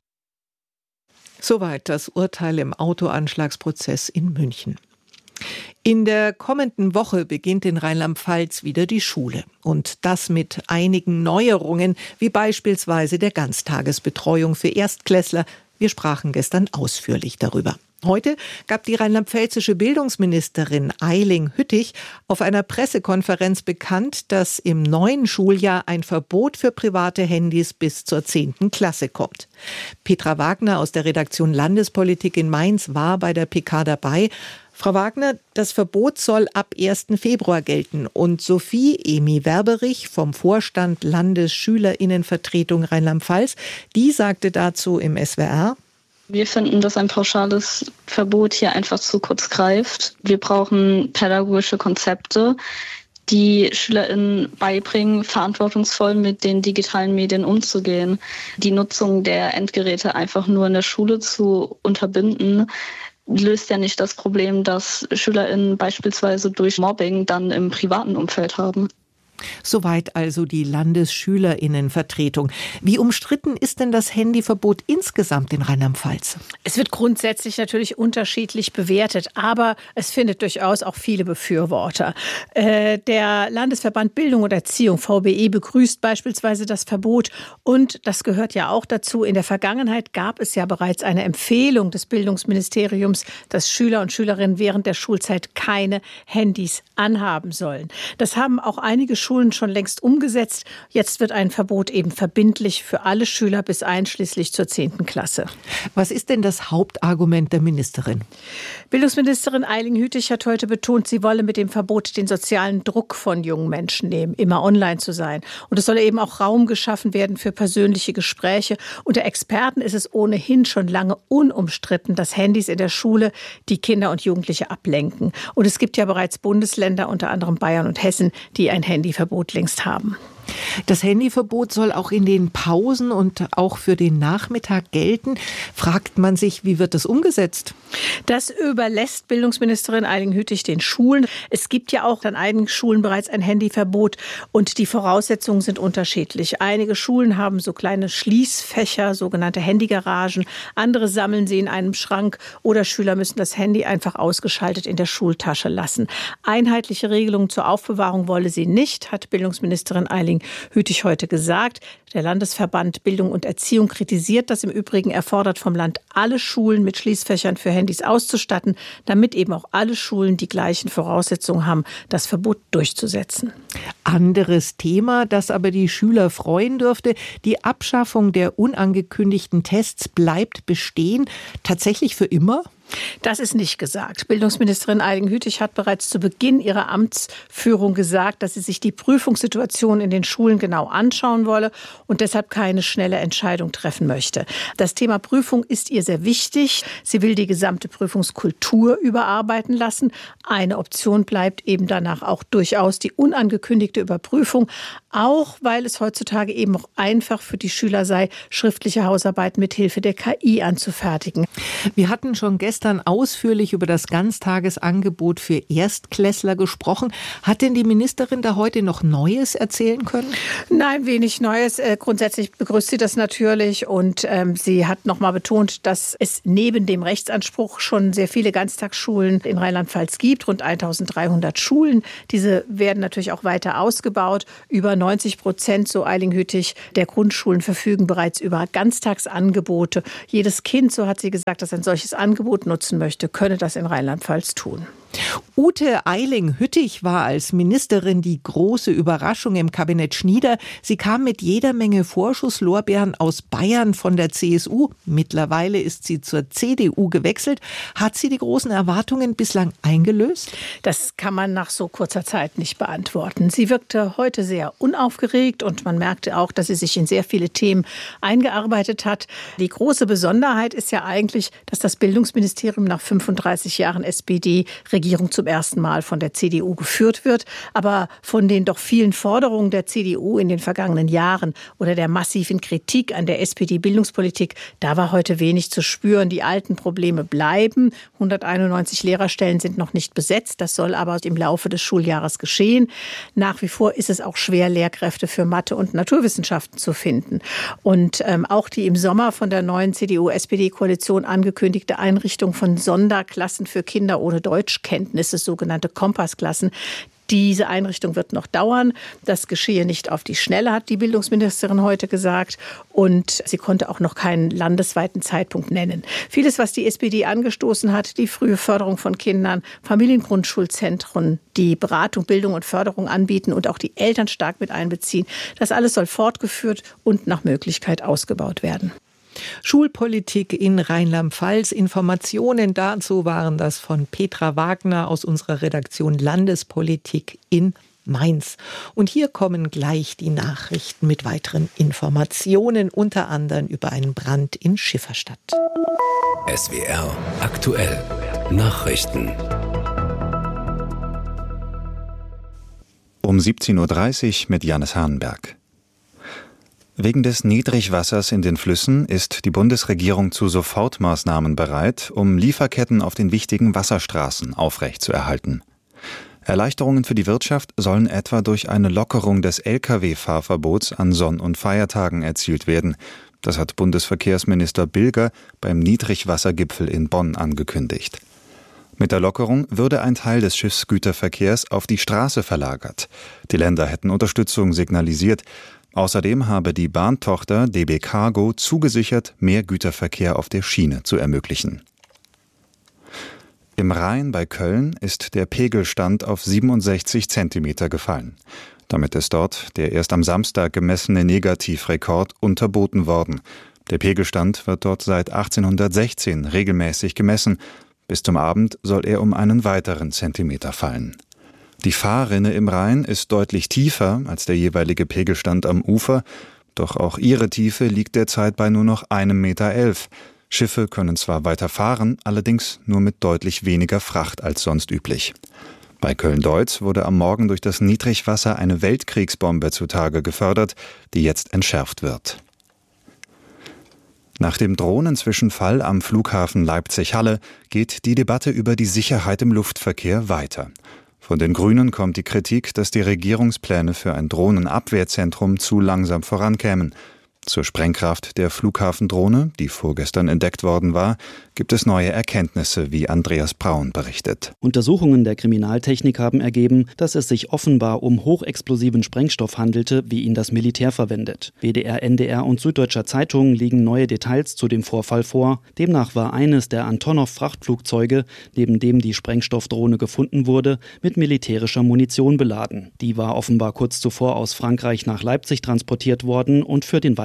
Soweit das Urteil im Autoanschlagsprozess in München. In der kommenden Woche beginnt in Rheinland-Pfalz wieder die Schule. Und das mit einigen Neuerungen, wie beispielsweise der Ganztagesbetreuung für Erstklässler. Wir sprachen gestern ausführlich darüber. Heute gab die rheinland-pfälzische Bildungsministerin Eiling-Hüttich auf einer Pressekonferenz bekannt, dass im neuen Schuljahr ein Verbot für private Handys bis zur zehnten Klasse kommt. Petra Wagner aus der Redaktion Landespolitik in Mainz war bei der P K dabei. Frau Wagner, das Verbot soll ab ersten Februar gelten. Und Sophie Emi Werberich vom Vorstand Landesschülerinnenvertretung Rheinland-Pfalz, die sagte dazu im S W R: Wir finden, dass ein pauschales Verbot hier einfach zu kurz greift. Wir brauchen pädagogische Konzepte, die SchülerInnen beibringen, verantwortungsvoll mit den digitalen Medien umzugehen. Die Nutzung der Endgeräte einfach nur in der Schule zu unterbinden, löst ja nicht das Problem, das SchülerInnen beispielsweise durch Mobbing dann im privaten Umfeld haben. Soweit also die Landesschülerinnenvertretung. Wie umstritten ist denn das Handyverbot insgesamt in Rheinland-Pfalz? Es wird grundsätzlich natürlich unterschiedlich bewertet, aber es findet durchaus auch viele Befürworter. Äh, der Landesverband Bildung und Erziehung, V B E, begrüßt beispielsweise das Verbot. Und das gehört ja auch dazu. In der Vergangenheit gab es ja bereits eine Empfehlung des Bildungsministeriums, dass Schüler und Schülerinnen während der Schulzeit keine Handys anhaben sollen. Das haben auch einige Schulen schon längst umgesetzt. Jetzt wird ein Verbot eben verbindlich für alle Schüler bis einschließlich zur zehnten Klasse. Was ist denn das Hauptargument der Ministerin? Bildungsministerin Eiling-Hüttich hat heute betont, sie wolle mit dem Verbot den sozialen Druck von jungen Menschen nehmen, immer online zu sein. Und es solle eben auch Raum geschaffen werden für persönliche Gespräche. Unter Experten ist es ohnehin schon lange unumstritten, dass Handys in der Schule die Kinder und Jugendliche ablenken. Und es gibt ja bereits Bundesländer, unter anderem Bayern und Hessen, die ein Handyverbot längst haben. Das Handyverbot soll auch in den Pausen und auch für den Nachmittag gelten. Fragt man sich, wie wird das umgesetzt? Das überlässt Bildungsministerin Eiling-Hüttich den Schulen. Es gibt ja auch an einigen Schulen bereits ein Handyverbot und die Voraussetzungen sind unterschiedlich. Einige Schulen haben so kleine Schließfächer, sogenannte Handygaragen. Andere sammeln sie in einem Schrank oder Schüler müssen das Handy einfach ausgeschaltet in der Schultasche lassen. Einheitliche Regelungen zur Aufbewahrung wolle sie nicht, hat Bildungsministerin Eiling Hüttich heute gesagt. Der Landesverband Bildung und Erziehung kritisiert das im Übrigen. Er fordert vom Land, alle Schulen mit Schließfächern für Handys auszustatten, damit eben auch alle Schulen die gleichen Voraussetzungen haben, das Verbot durchzusetzen. Anderes Thema, das aber die Schüler freuen dürfte. Die Abschaffung der unangekündigten Tests bleibt bestehen. Tatsächlich für immer? Das ist nicht gesagt. Bildungsministerin Eiling-Hütig hat bereits zu Beginn ihrer Amtsführung gesagt, dass sie sich die Prüfungssituation in den Schulen genau anschauen wolle und deshalb keine schnelle Entscheidung treffen möchte. Das Thema Prüfung ist ihr sehr wichtig. Sie will die gesamte Prüfungskultur überarbeiten lassen. Eine Option bleibt eben danach auch durchaus die unangekündigte Überprüfung, auch weil es heutzutage eben auch einfach für die Schüler sei, schriftliche Hausarbeiten mit Hilfe der K I anzufertigen. Wir hatten schon gestern ausführlich über das Ganztagesangebot für Erstklässler gesprochen. Hat denn die Ministerin da heute noch Neues erzählen können? Nein, wenig Neues. Grundsätzlich begrüßt sie das natürlich und ähm, sie hat noch mal betont, dass es neben dem Rechtsanspruch schon sehr viele Ganztagsschulen in Rheinland-Pfalz gibt, rund eintausenddreihundert Schulen. Diese werden natürlich auch weiter ausgebaut. Über neunzig Prozent, so Eiling-Hütig, der Grundschulen verfügen bereits über Ganztagsangebote. Jedes Kind, so hat sie gesagt, das ein solches Angebot nutzen möchte, könne das in Rheinland-Pfalz tun. Ute Eiling-Hütig war als Ministerin die große Überraschung im Kabinett Schnieder. Sie kam mit jeder Menge Vorschusslorbeeren aus Bayern von der C S U. Mittlerweile ist sie zur C D U gewechselt. Hat sie die großen Erwartungen bislang eingelöst? Das kann man nach so kurzer Zeit nicht beantworten. Sie wirkte heute sehr unaufgeregt und man merkte auch, dass sie sich in sehr viele Themen eingearbeitet hat. Die große Besonderheit ist ja eigentlich, dass das Bildungsministerium nach fünfunddreißig Jahren S P D-Regierung zum ersten Mal von der C D U geführt wird. Aber von den doch vielen Forderungen der C D U in den vergangenen Jahren oder der massiven Kritik an der S P D-Bildungspolitik, da war heute wenig zu spüren. Die alten Probleme bleiben. hunderteinundneunzig Lehrerstellen sind noch nicht besetzt. Das soll aber im Laufe des Schuljahres geschehen. Nach wie vor ist es auch schwer, Lehrkräfte für Mathe und Naturwissenschaften zu finden. Und ähm, auch die im Sommer von der neuen C D U-S P D-Koalition angekündigte Einrichtung von Sonderklassen für Kinder ohne Deutschkenntnisse, sogenannte Kompassklassen. Diese Einrichtung wird noch dauern. Das geschehe nicht auf die Schnelle, hat die Bildungsministerin heute gesagt. Und sie konnte auch noch keinen landesweiten Zeitpunkt nennen. Vieles, was die S P D angestoßen hat, die frühe Förderung von Kindern, Familiengrundschulzentren, die Beratung, Bildung und Förderung anbieten und auch die Eltern stark mit einbeziehen, das alles soll fortgeführt und nach Möglichkeit ausgebaut werden. Schulpolitik in Rheinland-Pfalz. Informationen dazu waren das von Petra Wagner aus unserer Redaktion Landespolitik in Mainz. Und hier kommen gleich die Nachrichten mit weiteren Informationen, unter anderem über einen Brand in Schifferstadt. S W R aktuell Nachrichten. Um siebzehn Uhr dreißig mit Janis Hahnenberg. Wegen des Niedrigwassers in den Flüssen ist die Bundesregierung zu Sofortmaßnahmen bereit, um Lieferketten auf den wichtigen Wasserstraßen aufrechtzuerhalten. Erleichterungen für die Wirtschaft sollen etwa durch eine Lockerung des L K W-Fahrverbots an Sonn- und Feiertagen erzielt werden. Das hat Bundesverkehrsminister Bilger beim Niedrigwassergipfel in Bonn angekündigt. Mit der Lockerung würde ein Teil des Schiffsgüterverkehrs auf die Straße verlagert. Die Länder hätten Unterstützung signalisiert. Außerdem habe die Bahntochter D B Cargo zugesichert, mehr Güterverkehr auf der Schiene zu ermöglichen. Im Rhein bei Köln ist der Pegelstand auf siebenundsechzig Zentimeter gefallen. Damit ist dort der erst am Samstag gemessene Negativrekord unterboten worden. Der Pegelstand wird dort seit achtzehnhundertsechzehn regelmäßig gemessen. Bis zum Abend soll er um einen weiteren Zentimeter fallen. Die Fahrrinne im Rhein ist deutlich tiefer als der jeweilige Pegelstand am Ufer, doch auch ihre Tiefe liegt derzeit bei nur noch einem Meter elf. Schiffe können zwar weiter fahren, allerdings nur mit deutlich weniger Fracht als sonst üblich. Bei Köln-Deutz wurde am Morgen durch das Niedrigwasser eine Weltkriegsbombe zutage gefördert, die jetzt entschärft wird. Nach dem Drohnenzwischenfall am Flughafen Leipzig-Halle geht die Debatte über die Sicherheit im Luftverkehr weiter. Von den Grünen kommt die Kritik, dass die Regierungspläne für ein Drohnenabwehrzentrum zu langsam vorankämen. Zur Sprengkraft der Flughafendrohne, die vorgestern entdeckt worden war, gibt es neue Erkenntnisse, wie Andreas Braun berichtet. Untersuchungen der Kriminaltechnik haben ergeben, dass es sich offenbar um hochexplosiven Sprengstoff handelte, wie ihn das Militär verwendet. W D R, N D R und Süddeutscher Zeitung legen neue Details zu dem Vorfall vor. Demnach war eines der Antonov-Frachtflugzeuge, neben dem die Sprengstoffdrohne gefunden wurde, mit militärischer Munition beladen. Die war offenbar kurz zuvor aus Frankreich nach Leipzig transportiert worden und für den weiteren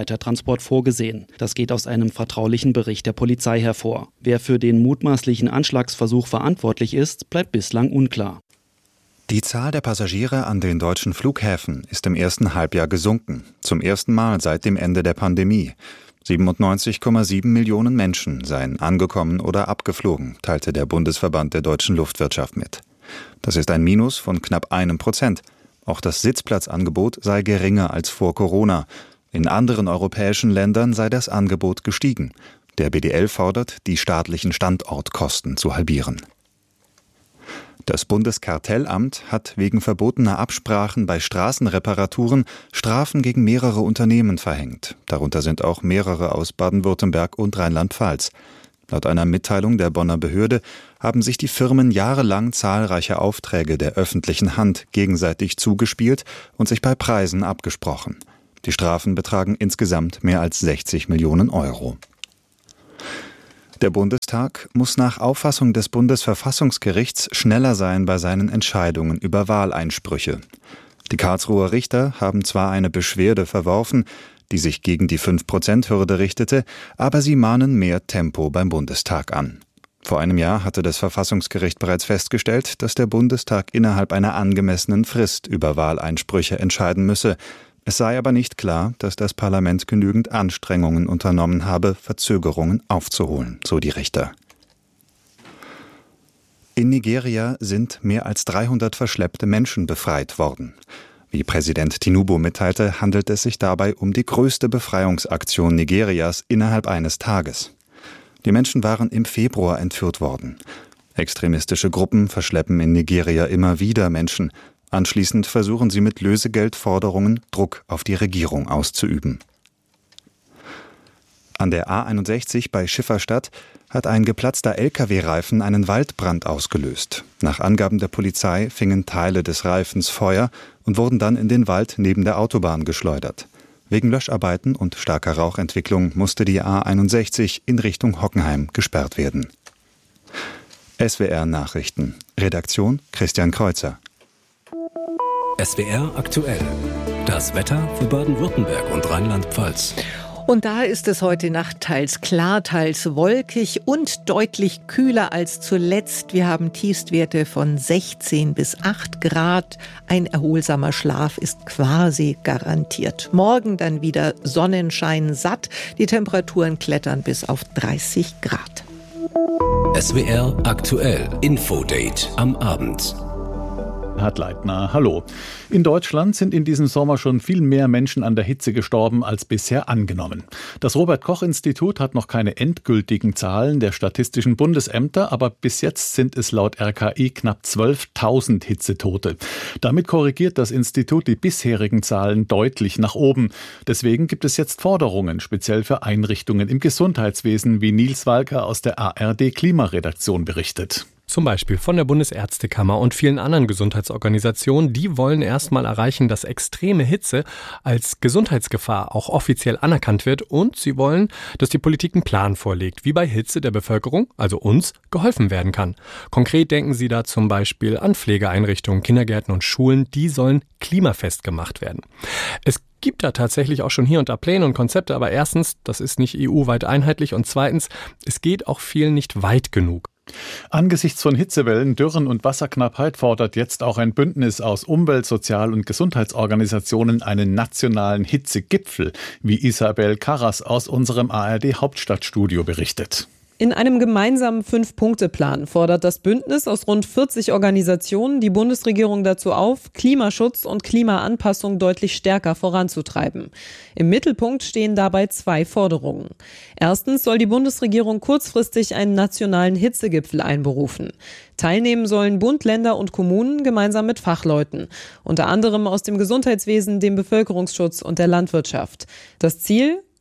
Weitertransport vorgesehen. Das geht aus einem vertraulichen Bericht der Polizei hervor. Wer für den mutmaßlichen Anschlagsversuch verantwortlich ist, bleibt bislang unklar. Die Zahl der Passagiere an den deutschen Flughäfen ist im ersten Halbjahr gesunken. Zum ersten Mal seit dem Ende der Pandemie. siebenundneunzig Komma sieben Millionen Menschen seien angekommen oder abgeflogen, teilte der Bundesverband der deutschen Luftwirtschaft mit. Das ist ein Minus von knapp einem Prozent. Auch das Sitzplatzangebot sei geringer als vor Corona. In anderen europäischen Ländern sei das Angebot gestiegen. Der B D L fordert, die staatlichen Standortkosten zu halbieren. Das Bundeskartellamt hat wegen verbotener Absprachen bei Straßenreparaturen Strafen gegen mehrere Unternehmen verhängt. Darunter sind auch mehrere aus Baden-Württemberg und Rheinland-Pfalz. Laut einer Mitteilung der Bonner Behörde haben sich die Firmen jahrelang zahlreiche Aufträge der öffentlichen Hand gegenseitig zugespielt und sich bei Preisen abgesprochen. Die Strafen betragen insgesamt mehr als sechzig Millionen Euro. Der Bundestag muss nach Auffassung des Bundesverfassungsgerichts schneller sein bei seinen Entscheidungen über Wahleinsprüche. Die Karlsruher Richter haben zwar eine Beschwerde verworfen, die sich gegen die fünf Prozent Hürde richtete, aber sie mahnen mehr Tempo beim Bundestag an. Vor einem Jahr hatte das Verfassungsgericht bereits festgestellt, dass der Bundestag innerhalb einer angemessenen Frist über Wahleinsprüche entscheiden müsse. Es sei aber nicht klar, dass das Parlament genügend Anstrengungen unternommen habe, Verzögerungen aufzuholen, so die Richter. In Nigeria sind mehr als dreihundert verschleppte Menschen befreit worden. Wie Präsident Tinubu mitteilte, handelt es sich dabei um die größte Befreiungsaktion Nigerias innerhalb eines Tages. Die Menschen waren im Februar entführt worden. Extremistische Gruppen verschleppen in Nigeria immer wieder Menschen. Anschließend versuchen sie mit Lösegeldforderungen Druck auf die Regierung auszuüben. An der A einundsechzig bei Schifferstadt hat ein geplatzter L K W-Reifen einen Waldbrand ausgelöst. Nach Angaben der Polizei fingen Teile des Reifens Feuer und wurden dann in den Wald neben der Autobahn geschleudert. Wegen Löscharbeiten und starker Rauchentwicklung musste die A einundsechzig in Richtung Hockenheim gesperrt werden. S W R Nachrichten. Redaktion Christian Kreuzer. S W R aktuell. Das Wetter für Baden-Württemberg und Rheinland-Pfalz. Und da ist es heute Nacht teils klar, teils wolkig und deutlich kühler als zuletzt. Wir haben Tiefstwerte von sechzehn bis acht Grad. Ein erholsamer Schlaf ist quasi garantiert. Morgen dann wieder Sonnenschein satt. Die Temperaturen klettern bis auf dreißig Grad. S W R aktuell. Infodate am Abend. Herr Leitner, hallo. In Deutschland sind in diesem Sommer schon viel mehr Menschen an der Hitze gestorben als bisher angenommen. Das Robert-Koch-Institut hat noch keine endgültigen Zahlen der statistischen Bundesämter, aber bis jetzt sind es laut R K I knapp zwölftausend Hitzetote. Damit korrigiert das Institut die bisherigen Zahlen deutlich nach oben. Deswegen gibt es jetzt Forderungen, speziell für Einrichtungen im Gesundheitswesen, wie Nils Walker aus der A R D-Klimaredaktion berichtet. Zum Beispiel von der Bundesärztekammer und vielen anderen Gesundheitsorganisationen. Die wollen erstmal erreichen, dass extreme Hitze als Gesundheitsgefahr auch offiziell anerkannt wird. Und sie wollen, dass die Politik einen Plan vorlegt, wie bei Hitze der Bevölkerung, also uns, geholfen werden kann. Konkret denken sie da zum Beispiel an Pflegeeinrichtungen, Kindergärten und Schulen. Die sollen klimafest gemacht werden. Es gibt da tatsächlich auch schon hier und da Pläne und Konzepte. Aber erstens, das ist nicht E U-weit einheitlich. Und zweitens, es geht auch vielen nicht weit genug. Angesichts von Hitzewellen, Dürren und Wasserknappheit fordert jetzt auch ein Bündnis aus Umwelt-, Sozial- und Gesundheitsorganisationen einen nationalen Hitzegipfel, wie Isabel Karras aus unserem A R D-Hauptstadtstudio berichtet. In einem gemeinsamen Fünf-Punkte-Plan fordert das Bündnis aus rund vierzig Organisationen die Bundesregierung dazu auf, Klimaschutz und Klimaanpassung deutlich stärker voranzutreiben. Im Mittelpunkt stehen dabei zwei Forderungen. Erstens soll die Bundesregierung kurzfristig einen nationalen Hitzegipfel einberufen. Teilnehmen sollen Bund, Länder und Kommunen gemeinsam mit Fachleuten, unter anderem aus dem Gesundheitswesen, dem Bevölkerungsschutz und der Landwirtschaft. Das Ziel?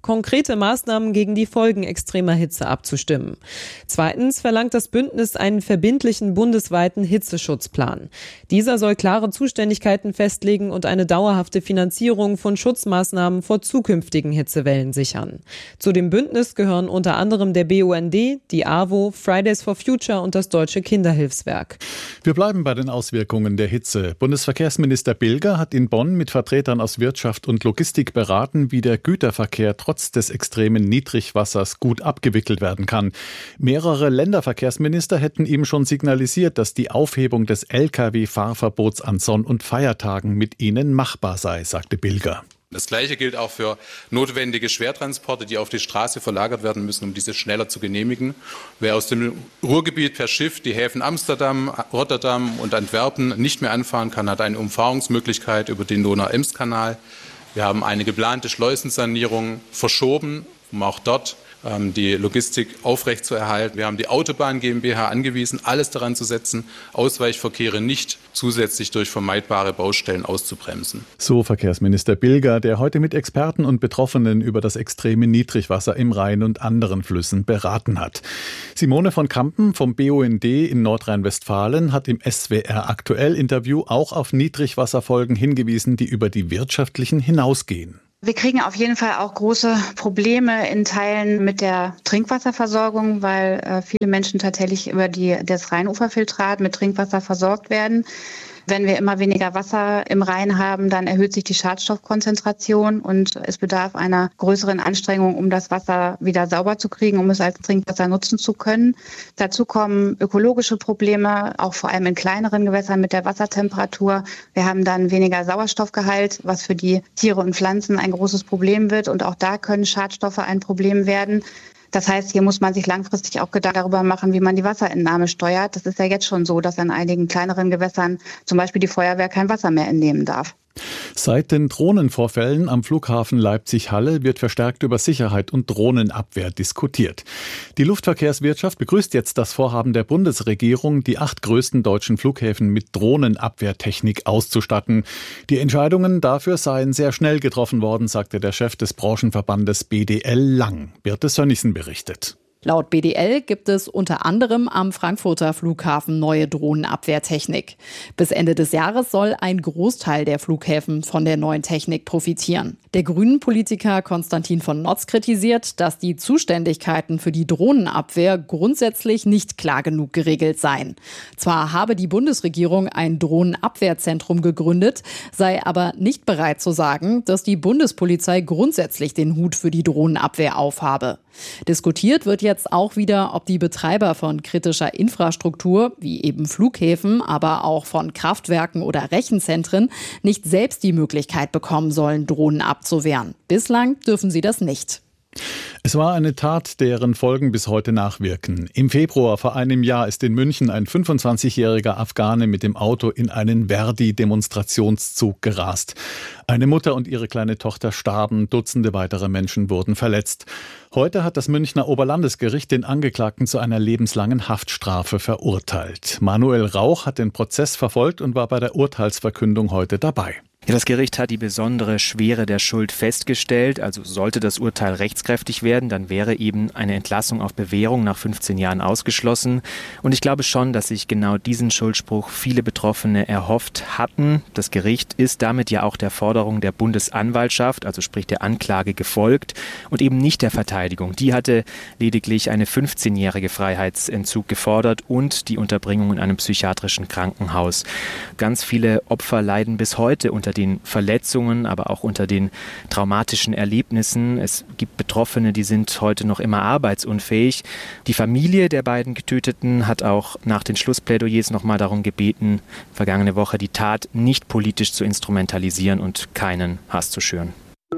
konkrete Maßnahmen gegen die Folgen extremer Hitze abzustimmen. Zweitens verlangt das Bündnis einen verbindlichen bundesweiten Hitzeschutzplan. Dieser soll klare Zuständigkeiten festlegen und eine dauerhafte Finanzierung von Schutzmaßnahmen vor zukünftigen Hitzewellen sichern. Zu dem Bündnis gehören unter anderem der B U N D, die A W O, Fridays for Future und das Deutsche Kinderhilfswerk. Wir bleiben bei den Auswirkungen der Hitze. Bundesverkehrsminister Bilger hat in Bonn mit Vertretern aus Wirtschaft und Logistik beraten, wie der Güterverkehr trotz des extremen Niedrigwassers gut abgewickelt werden kann. Mehrere Länderverkehrsminister hätten ihm schon signalisiert, dass die Aufhebung des L K W-Fahrverbots an Sonn- und Feiertagen mit ihnen machbar sei, sagte Bilger. Das Gleiche gilt auch für notwendige Schwertransporte, die auf die Straße verlagert werden müssen, um diese schneller zu genehmigen. Wer aus dem Ruhrgebiet per Schiff die Häfen Amsterdam, Rotterdam und Antwerpen nicht mehr anfahren kann, hat eine Umfahrungsmöglichkeit über den Donau-Ems-Kanal. Wir haben eine geplante Schleusensanierung verschoben, um auch dort ähm, die Logistik aufrechtzuerhalten. Wir haben die Autobahn GmbH angewiesen, alles daran zu setzen, Ausweichverkehre nicht zusätzlich durch vermeidbare Baustellen auszubremsen. So Verkehrsminister Bilger, der heute mit Experten und Betroffenen über das extreme Niedrigwasser im Rhein und anderen Flüssen beraten hat. Simone von Kampen vom B U N D in Nordrhein-Westfalen hat im S W R Aktuell Interview auch auf Niedrigwasserfolgen hingewiesen, die über die wirtschaftlichen hinausgehen. Wir kriegen auf jeden Fall auch große Probleme in Teilen mit der Trinkwasserversorgung, weil äh, viele Menschen tatsächlich über die, das Rheinuferfiltrat mit Trinkwasser versorgt werden. Wenn wir immer weniger Wasser im Rhein haben, dann erhöht sich die Schadstoffkonzentration und es bedarf einer größeren Anstrengung, um das Wasser wieder sauber zu kriegen, um es als Trinkwasser nutzen zu können. Dazu kommen ökologische Probleme, auch vor allem in kleineren Gewässern mit der Wassertemperatur. Wir haben dann weniger Sauerstoffgehalt, was für die Tiere und Pflanzen ein großes Problem wird. Und auch da können Schadstoffe ein Problem werden. Das heißt, hier muss man sich langfristig auch Gedanken darüber machen, wie man die Wasserentnahme steuert. Das ist ja jetzt schon so, dass in einigen kleineren Gewässern zum Beispiel die Feuerwehr kein Wasser mehr entnehmen darf. Seit den Drohnenvorfällen am Flughafen Leipzig-Halle wird verstärkt über Sicherheit und Drohnenabwehr diskutiert. Die Luftverkehrswirtschaft begrüßt jetzt das Vorhaben der Bundesregierung, die acht größten deutschen Flughäfen mit Drohnenabwehrtechnik auszustatten. Die Entscheidungen dafür seien sehr schnell getroffen worden, sagte der Chef des Branchenverbandes B D L Lang. Birte Sönnigsen berichtet. Laut B D L gibt es unter anderem am Frankfurter Flughafen neue Drohnenabwehrtechnik. Bis Ende des Jahres soll ein Großteil der Flughäfen von der neuen Technik profitieren. Der Grünen-Politiker Konstantin von Notz kritisiert, dass die Zuständigkeiten für die Drohnenabwehr grundsätzlich nicht klar genug geregelt seien. Zwar habe die Bundesregierung ein Drohnenabwehrzentrum gegründet, sei aber nicht bereit zu sagen, dass die Bundespolizei grundsätzlich den Hut für die Drohnenabwehr aufhabe. Diskutiert wird jetzt auch wieder, ob die Betreiber von kritischer Infrastruktur, wie eben Flughäfen, aber auch von Kraftwerken oder Rechenzentren, nicht selbst die Möglichkeit bekommen sollen, Drohnen abzuwehren. Bislang dürfen sie das nicht. Es war eine Tat, deren Folgen bis heute nachwirken. Im Februar vor einem Jahr ist in München ein fünfundzwanzigjähriger Afghane mit dem Auto in einen Verdi-Demonstrationszug gerast. Eine Mutter und ihre kleine Tochter starben, Dutzende weitere Menschen wurden verletzt. Heute hat das Münchner Oberlandesgericht den Angeklagten zu einer lebenslangen Haftstrafe verurteilt. Manuel Rauch hat den Prozess verfolgt und war bei der Urteilsverkündung heute dabei. Ja, das Gericht hat die besondere Schwere der Schuld festgestellt. Also sollte das Urteil rechtskräftig werden, dann wäre eben eine Entlassung auf Bewährung nach fünfzehn Jahren ausgeschlossen. Und ich glaube schon, dass sich genau diesen Schuldspruch viele Betroffene erhofft hatten. Das Gericht ist damit ja auch der Forderung der Bundesanwaltschaft, also sprich der Anklage, gefolgt und eben nicht der Verteidigung. Die hatte lediglich eine fünfzehnjährige Freiheitsentzug gefordert und die Unterbringung in einem psychiatrischen Krankenhaus. Ganz viele Opfer leiden bis heute unter den Verletzungen, aber auch unter den traumatischen Erlebnissen. Es gibt Betroffene, die sind heute noch immer arbeitsunfähig. Die Familie der beiden Getöteten hat auch nach den Schlussplädoyers nochmal darum gebeten, vergangene Woche die Tat nicht politisch zu instrumentalisieren und keinen Hass zu schüren.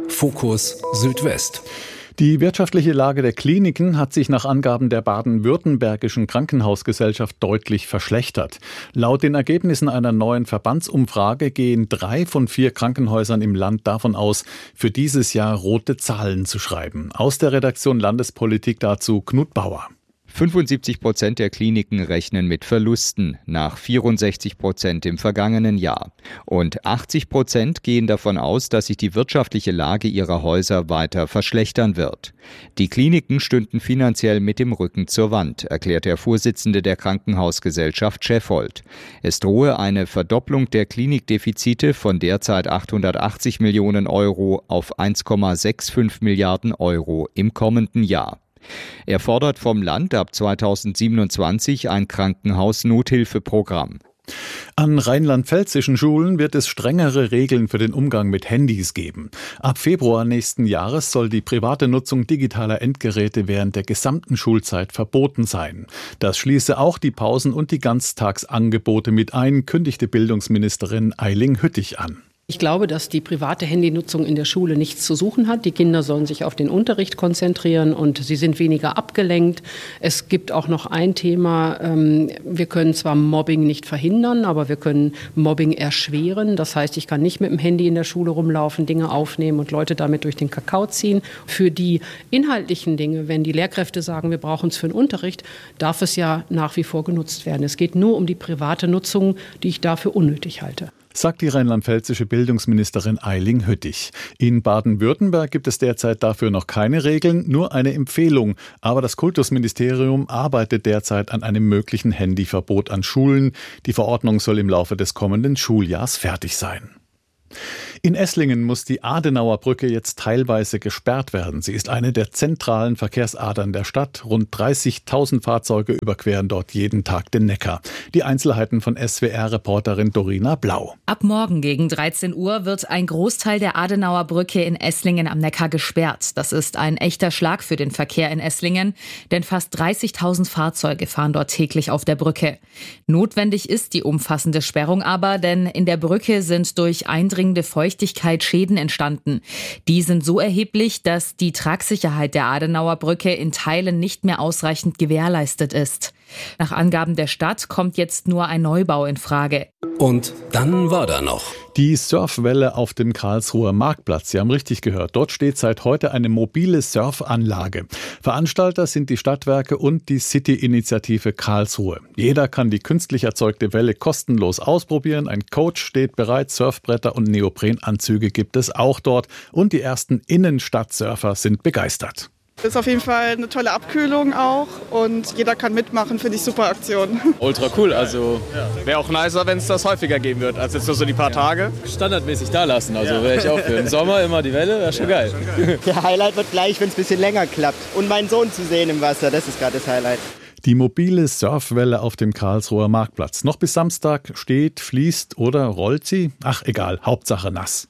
Fokus Südwest. Die wirtschaftliche Lage der Kliniken hat sich nach Angaben der baden-württembergischen Krankenhausgesellschaft deutlich verschlechtert. Laut den Ergebnissen einer neuen Verbandsumfrage gehen drei von vier Krankenhäusern im Land davon aus, für dieses Jahr rote Zahlen zu schreiben. Aus der Redaktion Landespolitik dazu Knut Bauer. fünfundsiebzig Prozent der Kliniken rechnen mit Verlusten, nach vierundsechzig Prozent im vergangenen Jahr. Und achtzig Prozent gehen davon aus, dass sich die wirtschaftliche Lage ihrer Häuser weiter verschlechtern wird. Die Kliniken stünden finanziell mit dem Rücken zur Wand, erklärt der Vorsitzende der Krankenhausgesellschaft Scheffold. Es drohe eine Verdopplung der Klinikdefizite von derzeit achthundertachtzig Millionen Euro auf eins Komma fünfundsechzig Milliarden Euro im kommenden Jahr. Er fordert vom Land ab zweitausendsiebenundzwanzig ein Krankenhaus-Nothilfeprogramm. An rheinland-pfälzischen Schulen wird es strengere Regeln für den Umgang mit Handys geben. Ab Februar nächsten Jahres soll die private Nutzung digitaler Endgeräte während der gesamten Schulzeit verboten sein. Das schließe auch die Pausen- und die Ganztagsangebote mit ein, kündigte Bildungsministerin Eiling Hüttich an. Ich glaube, dass die private Handynutzung in der Schule nichts zu suchen hat. Die Kinder sollen sich auf den Unterricht konzentrieren und sie sind weniger abgelenkt. Es gibt auch noch ein Thema. Wir können zwar Mobbing nicht verhindern, aber wir können Mobbing erschweren. Das heißt, ich kann nicht mit dem Handy in der Schule rumlaufen, Dinge aufnehmen und Leute damit durch den Kakao ziehen. Für die inhaltlichen Dinge, wenn die Lehrkräfte sagen, wir brauchen es für den Unterricht, darf es ja nach wie vor genutzt werden. Es geht nur um die private Nutzung, die ich dafür unnötig halte. Sagt die rheinland-pfälzische Bildungsministerin Eiling Hüttich. In Baden-Württemberg gibt es derzeit dafür noch keine Regeln, nur eine Empfehlung. Aber das Kultusministerium arbeitet derzeit an einem möglichen Handyverbot an Schulen. Die Verordnung soll im Laufe des kommenden Schuljahrs fertig sein. In Esslingen muss die Adenauer Brücke jetzt teilweise gesperrt werden. Sie ist eine der zentralen Verkehrsadern der Stadt. Rund dreißigtausend Fahrzeuge überqueren dort jeden Tag den Neckar. Die Einzelheiten von S W R-Reporterin Dorina Blau. Ab morgen gegen dreizehn Uhr wird ein Großteil der Adenauer Brücke in Esslingen am Neckar gesperrt. Das ist ein echter Schlag für den Verkehr in Esslingen, denn fast dreißigtausend Fahrzeuge fahren dort täglich auf der Brücke. Notwendig ist die umfassende Sperrung aber, denn in der Brücke sind durch eindringende Feuchtigkeit Schäden entstanden. Die sind so erheblich, dass die Tragsicherheit der Adenauer Brücke in Teilen nicht mehr ausreichend gewährleistet ist. Nach Angaben der Stadt kommt jetzt nur ein Neubau in Frage. Und dann war da noch die Surfwelle auf dem Karlsruher Marktplatz. Sie haben richtig gehört. Dort steht seit heute eine mobile Surfanlage. Veranstalter sind die Stadtwerke und die City-Initiative Karlsruhe. Jeder kann die künstlich erzeugte Welle kostenlos ausprobieren. Ein Coach steht bereit. Surfbretter und Neoprenanzüge gibt es auch dort. Und die ersten Innenstadtsurfer sind begeistert. Ist auf jeden Fall eine tolle Abkühlung auch und jeder kann mitmachen, finde ich super Aktion. Ultra cool, also wäre auch nicer, wenn es das häufiger geben wird, als jetzt nur so die paar Tage. Standardmäßig da lassen, also wäre ich auch für. Im Sommer immer die Welle, wäre schon geil. Der Highlight wird gleich, wenn es ein bisschen länger klappt. Und meinen Sohn zu sehen im Wasser, das ist gerade das Highlight. Die mobile Surfwelle auf dem Karlsruher Marktplatz. Noch bis Samstag steht, fließt oder rollt sie? Ach egal, Hauptsache nass.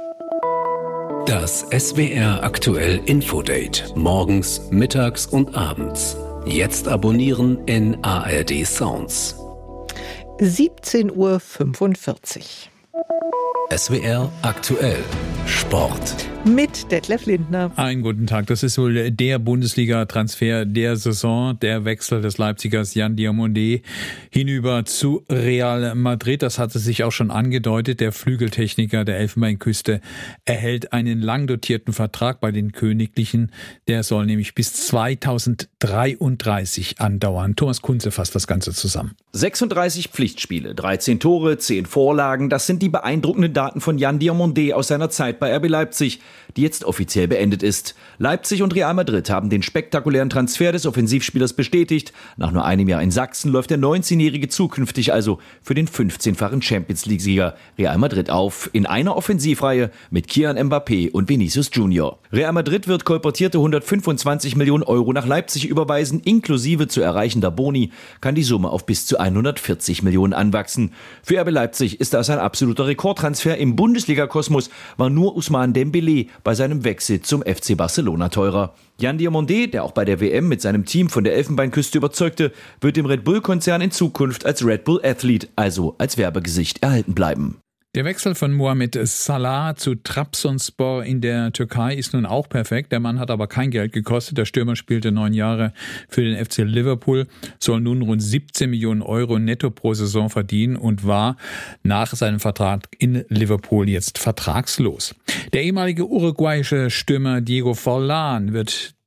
Das S W R Aktuell Infodate. Morgens, mittags und abends. Jetzt abonnieren in A R D Sounds. siebzehn Uhr fünfundvierzig. S W R Aktuell Sport. Mit Detlef Lindner. Einen guten Tag. Das ist wohl der Bundesliga-Transfer der Saison. Der Wechsel des Leipzigers Yan Diomande hinüber zu Real Madrid. Das hatte sich auch schon angedeutet. Der Flügeltechniker der Elfenbeinküste erhält einen lang dotierten Vertrag bei den Königlichen. Der soll nämlich bis zweitausenddreiunddreißig andauern. Thomas Kunze fasst das Ganze zusammen. sechsunddreißig Pflichtspiele, dreizehn Tore, zehn Vorlagen. Das sind die beeindruckenden Daten von Yan Diomande aus seiner Zeit bei R B Leipzig, die jetzt offiziell beendet ist. Leipzig und Real Madrid haben den spektakulären Transfer des Offensivspielers bestätigt. Nach nur einem Jahr in Sachsen läuft der neunzehnjährige zukünftig also für den fünfzehnfachen Champions-League-Sieger Real Madrid auf, in einer Offensivreihe mit Kylian Mbappé und Vinicius Junior. Real Madrid wird kolportierte hundertfünfundzwanzig Millionen Euro nach Leipzig überweisen, inklusive zu erreichender Boni kann die Summe auf bis zu hundertvierzig Millionen anwachsen. Für R B Leipzig ist das ein absoluter Rekordtransfer. Im Bundesliga-Kosmos war nur Ousmane Dembélé bei seinem Wechsel zum F C Barcelona teurer. Yan Diomande, der auch bei der W M mit seinem Team von der Elfenbeinküste überzeugte, wird dem Red Bull-Konzern in Zukunft als Red Bull Athlete, also als Werbegesicht, erhalten bleiben. Der Wechsel von Mohamed Salah zu Trabzonspor in der Türkei ist nun auch perfekt. Der Mann hat aber kein Geld gekostet. Der Stürmer spielte neun Jahre für den F C Liverpool, soll nun rund siebzehn Millionen Euro netto pro Saison verdienen und war nach seinem Vertrag in Liverpool jetzt vertragslos. Der ehemalige uruguayische Stürmer Diego Forlán wird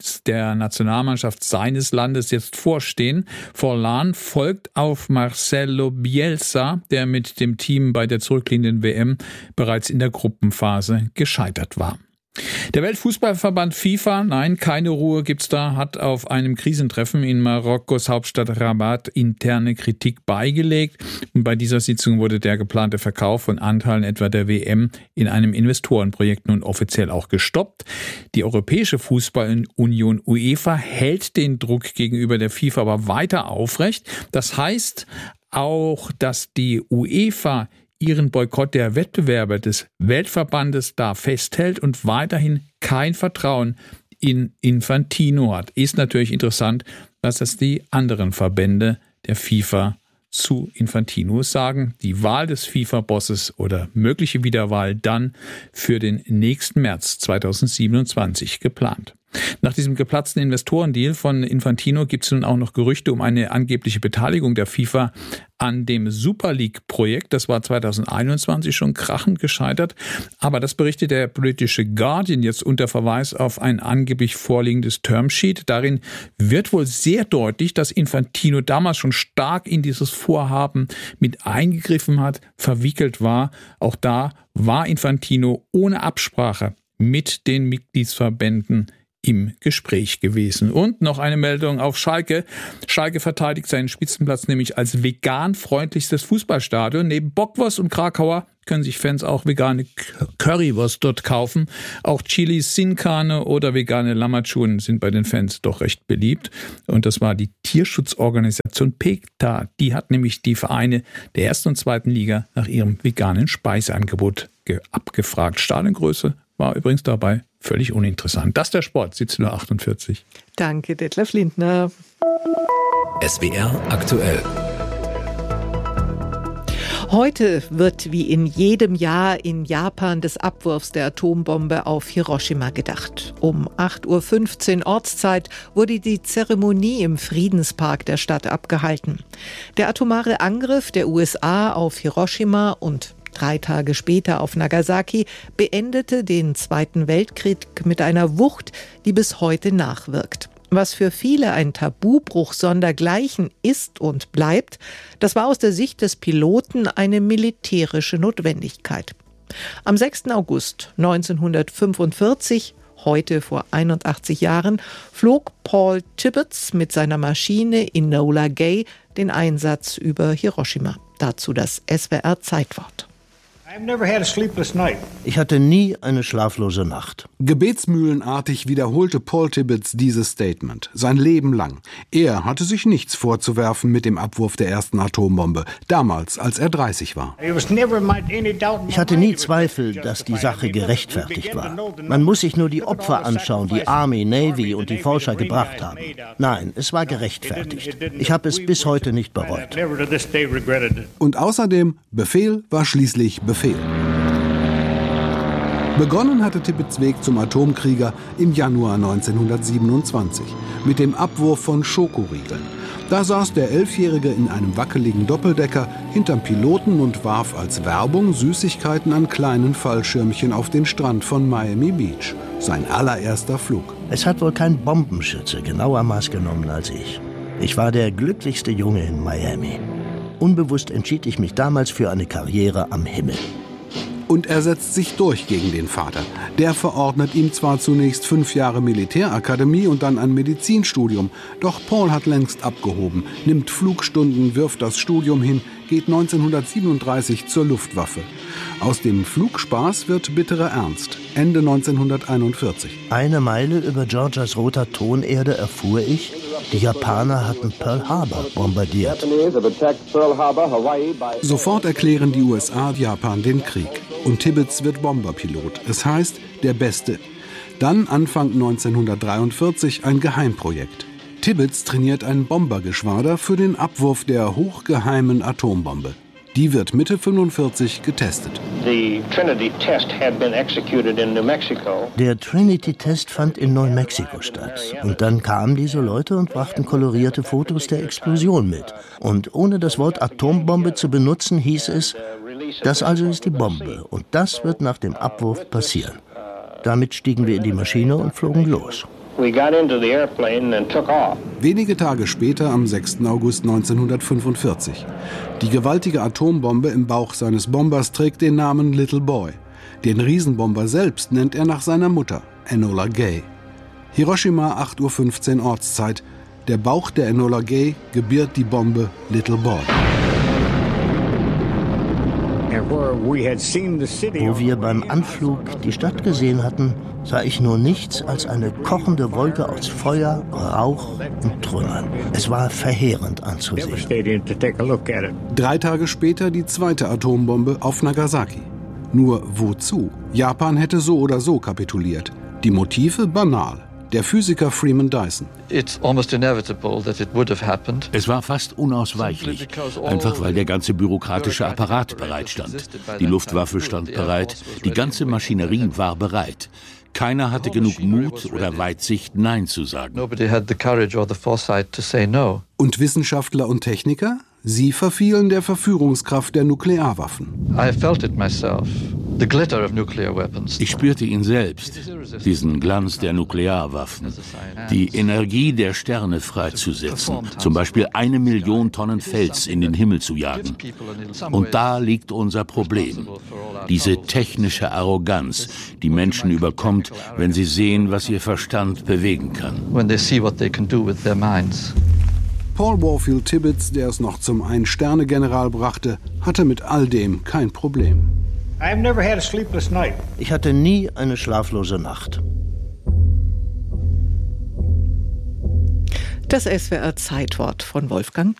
der Nationalmannschaft seines Landes jetzt vorstehen. Forlan folgt auf Marcelo Bielsa, der mit dem Team bei der zurückliegenden W M bereits in der Gruppenphase gescheitert war. Der Weltfußballverband FIFA, nein, keine Ruhe gibt's da, hat auf einem Krisentreffen in Marokkos Hauptstadt Rabat interne Kritik beigelegt. Und bei dieser Sitzung wurde der geplante Verkauf von Anteilen etwa der W M in einem Investorenprojekt nun offiziell auch gestoppt. Die Europäische Fußballunion UEFA hält den Druck gegenüber der FIFA aber weiter aufrecht. Das heißt auch, dass die UEFA ihren Boykott der Wettbewerbe des Weltverbandes da festhält und weiterhin kein Vertrauen in Infantino hat. Ist natürlich interessant, dass das die anderen Verbände der FIFA zu Infantino sagen. Die Wahl des FIFA-Bosses oder mögliche Wiederwahl dann für den nächsten März zweitausendsiebenundzwanzig geplant. Nach diesem geplatzten Investorendeal von Infantino gibt es nun auch noch Gerüchte um eine angebliche Beteiligung der FIFA an dem Super League-Projekt. Das war zweitausendeinundzwanzig schon krachend gescheitert. Aber das berichtet der britische Guardian jetzt unter Verweis auf ein angeblich vorliegendes Termsheet. Darin wird wohl sehr deutlich, dass Infantino damals schon stark in dieses Vorhaben mit eingegriffen hat, verwickelt war. Auch da war Infantino ohne Absprache mit den Mitgliedsverbänden im Gespräch gewesen. Und noch eine Meldung auf Schalke. Schalke verteidigt seinen Spitzenplatz nämlich als vegan-freundlichstes Fußballstadion. Neben Bockwurst und Krakauer können sich Fans auch vegane Currywurst dort kaufen. Auch Chili Sin Carne oder vegane Lammertschuhen sind bei den Fans doch recht beliebt. Und das war die Tierschutzorganisation PETA. Die hat nämlich die Vereine der ersten und zweiten Liga nach ihrem veganen Speiseangebot abgefragt. Stadiongröße war übrigens dabei völlig uninteressant. Das ist der Sport, siebzehn Uhr achtundvierzig. Danke, Detlef Lindner. S W R aktuell. Heute wird wie in jedem Jahr in Japan des Abwurfs der Atombombe auf Hiroshima gedacht. Um acht Uhr fünfzehn Ortszeit wurde die Zeremonie im Friedenspark der Stadt abgehalten. Der atomare Angriff der U S A auf Hiroshima und drei Tage später auf Nagasaki beendete den Zweiten Weltkrieg mit einer Wucht, die bis heute nachwirkt. Was für viele ein Tabubruch sondergleichen ist und bleibt, das war aus der Sicht des Piloten eine militärische Notwendigkeit. Am sechsten August neunzehnhundertfünfundvierzig, heute vor einundachtzig Jahren, flog Paul Tibbets mit seiner Maschine Enola Gay den Einsatz über Hiroshima. Dazu das S W R Zeitwort. Ich hatte nie eine schlaflose Nacht. Gebetsmühlenartig wiederholte Paul Tibbets dieses Statement, sein Leben lang. Er hatte sich nichts vorzuwerfen mit dem Abwurf der ersten Atombombe, damals, als er dreißig war. Ich hatte nie Zweifel, dass die Sache gerechtfertigt war. Man muss sich nur die Opfer anschauen, die Army, Navy und die Forscher gebracht haben. Nein, es war gerechtfertigt. Ich habe es bis heute nicht bereut. Und außerdem, Befehl war schließlich Befehl. Begonnen hatte Tibbets Weg zum Atomkrieger im Januar neunzehnhundertsiebenundzwanzig mit dem Abwurf von Schokoriegeln. Da saß der Elfjährige in einem wackeligen Doppeldecker hinterm Piloten und warf als Werbung Süßigkeiten an kleinen Fallschirmchen auf den Strand von Miami Beach. Sein allererster Flug. Es hat wohl kein Bombenschütze genauer Maß genommen als ich. Ich war der glücklichste Junge in Miami. Unbewusst entschied ich mich damals für eine Karriere am Himmel. Und er setzt sich durch gegen den Vater. Der verordnet ihm zwar zunächst fünf Jahre Militärakademie und dann ein Medizinstudium. Doch Paul hat längst abgehoben, nimmt Flugstunden, wirft das Studium hin, geht neunzehnhundertsiebenunddreißig zur Luftwaffe. Aus dem Flugspaß wird bitterer Ernst. Ende neunzehnhunderteinundvierzig. Eine Meile über Georgias roter Tonerde erfuhr ich, die Japaner hatten Pearl Harbor bombardiert. Sofort erklären die U S A Japan den Krieg. Und Tibbets wird Bomberpilot. Es heißt, der Beste. Dann Anfang neunzehnhundertdreiundvierzig ein Geheimprojekt. Tibbets trainiert ein Bombergeschwader für den Abwurf der hochgeheimen Atombombe. Die wird Mitte fünfundvierzig getestet. Der Trinity-Test fand in Neumexiko statt. Und dann kamen diese Leute und brachten kolorierte Fotos der Explosion mit. Und ohne das Wort Atombombe zu benutzen, hieß es, das also ist die Bombe und das wird nach dem Abwurf passieren. Damit stiegen wir in die Maschine und flogen los. Wenige Tage später, am sechsten August neunzehnhundertfünfundvierzig. Die gewaltige Atombombe im Bauch seines Bombers trägt den Namen Little Boy. Den Riesenbomber selbst nennt er nach seiner Mutter, Enola Gay. Hiroshima, acht Uhr fünfzehn Ortszeit. Der Bauch der Enola Gay gebiert die Bombe Little Boy. Wo wir beim Anflug die Stadt gesehen hatten, sah ich nur nichts als eine kochende Wolke aus Feuer, Rauch und Trümmern. Es war verheerend anzusehen. Drei Tage später die zweite Atombombe auf Nagasaki. Nur wozu? Japan hätte so oder so kapituliert. Die Motive banal. Der Physiker Freeman Dyson. Es war fast unausweichlich, einfach weil der ganze bürokratische Apparat bereitstand. Die Luftwaffe stand bereit, die ganze Maschinerie war bereit. Keiner hatte genug Mut oder Weitsicht, Nein zu sagen. Und Wissenschaftler und Techniker? Sie verfielen der Verführungskraft der Nuklearwaffen. Ich spürte ihn selbst, diesen Glanz der Nuklearwaffen, die Energie der Sterne freizusetzen, zum Beispiel eine Million Tonnen Fels in den Himmel zu jagen. Und da liegt unser Problem, diese technische Arroganz, die Menschen überkommt, wenn sie sehen, was ihr Verstand bewegen kann. Paul Warfield Tibbets, der es noch zum Ein-Sterne-General brachte, hatte mit all dem kein Problem. Ich hatte nie eine schlaflose Nacht. Das S W R Zeitwort von Wolfgang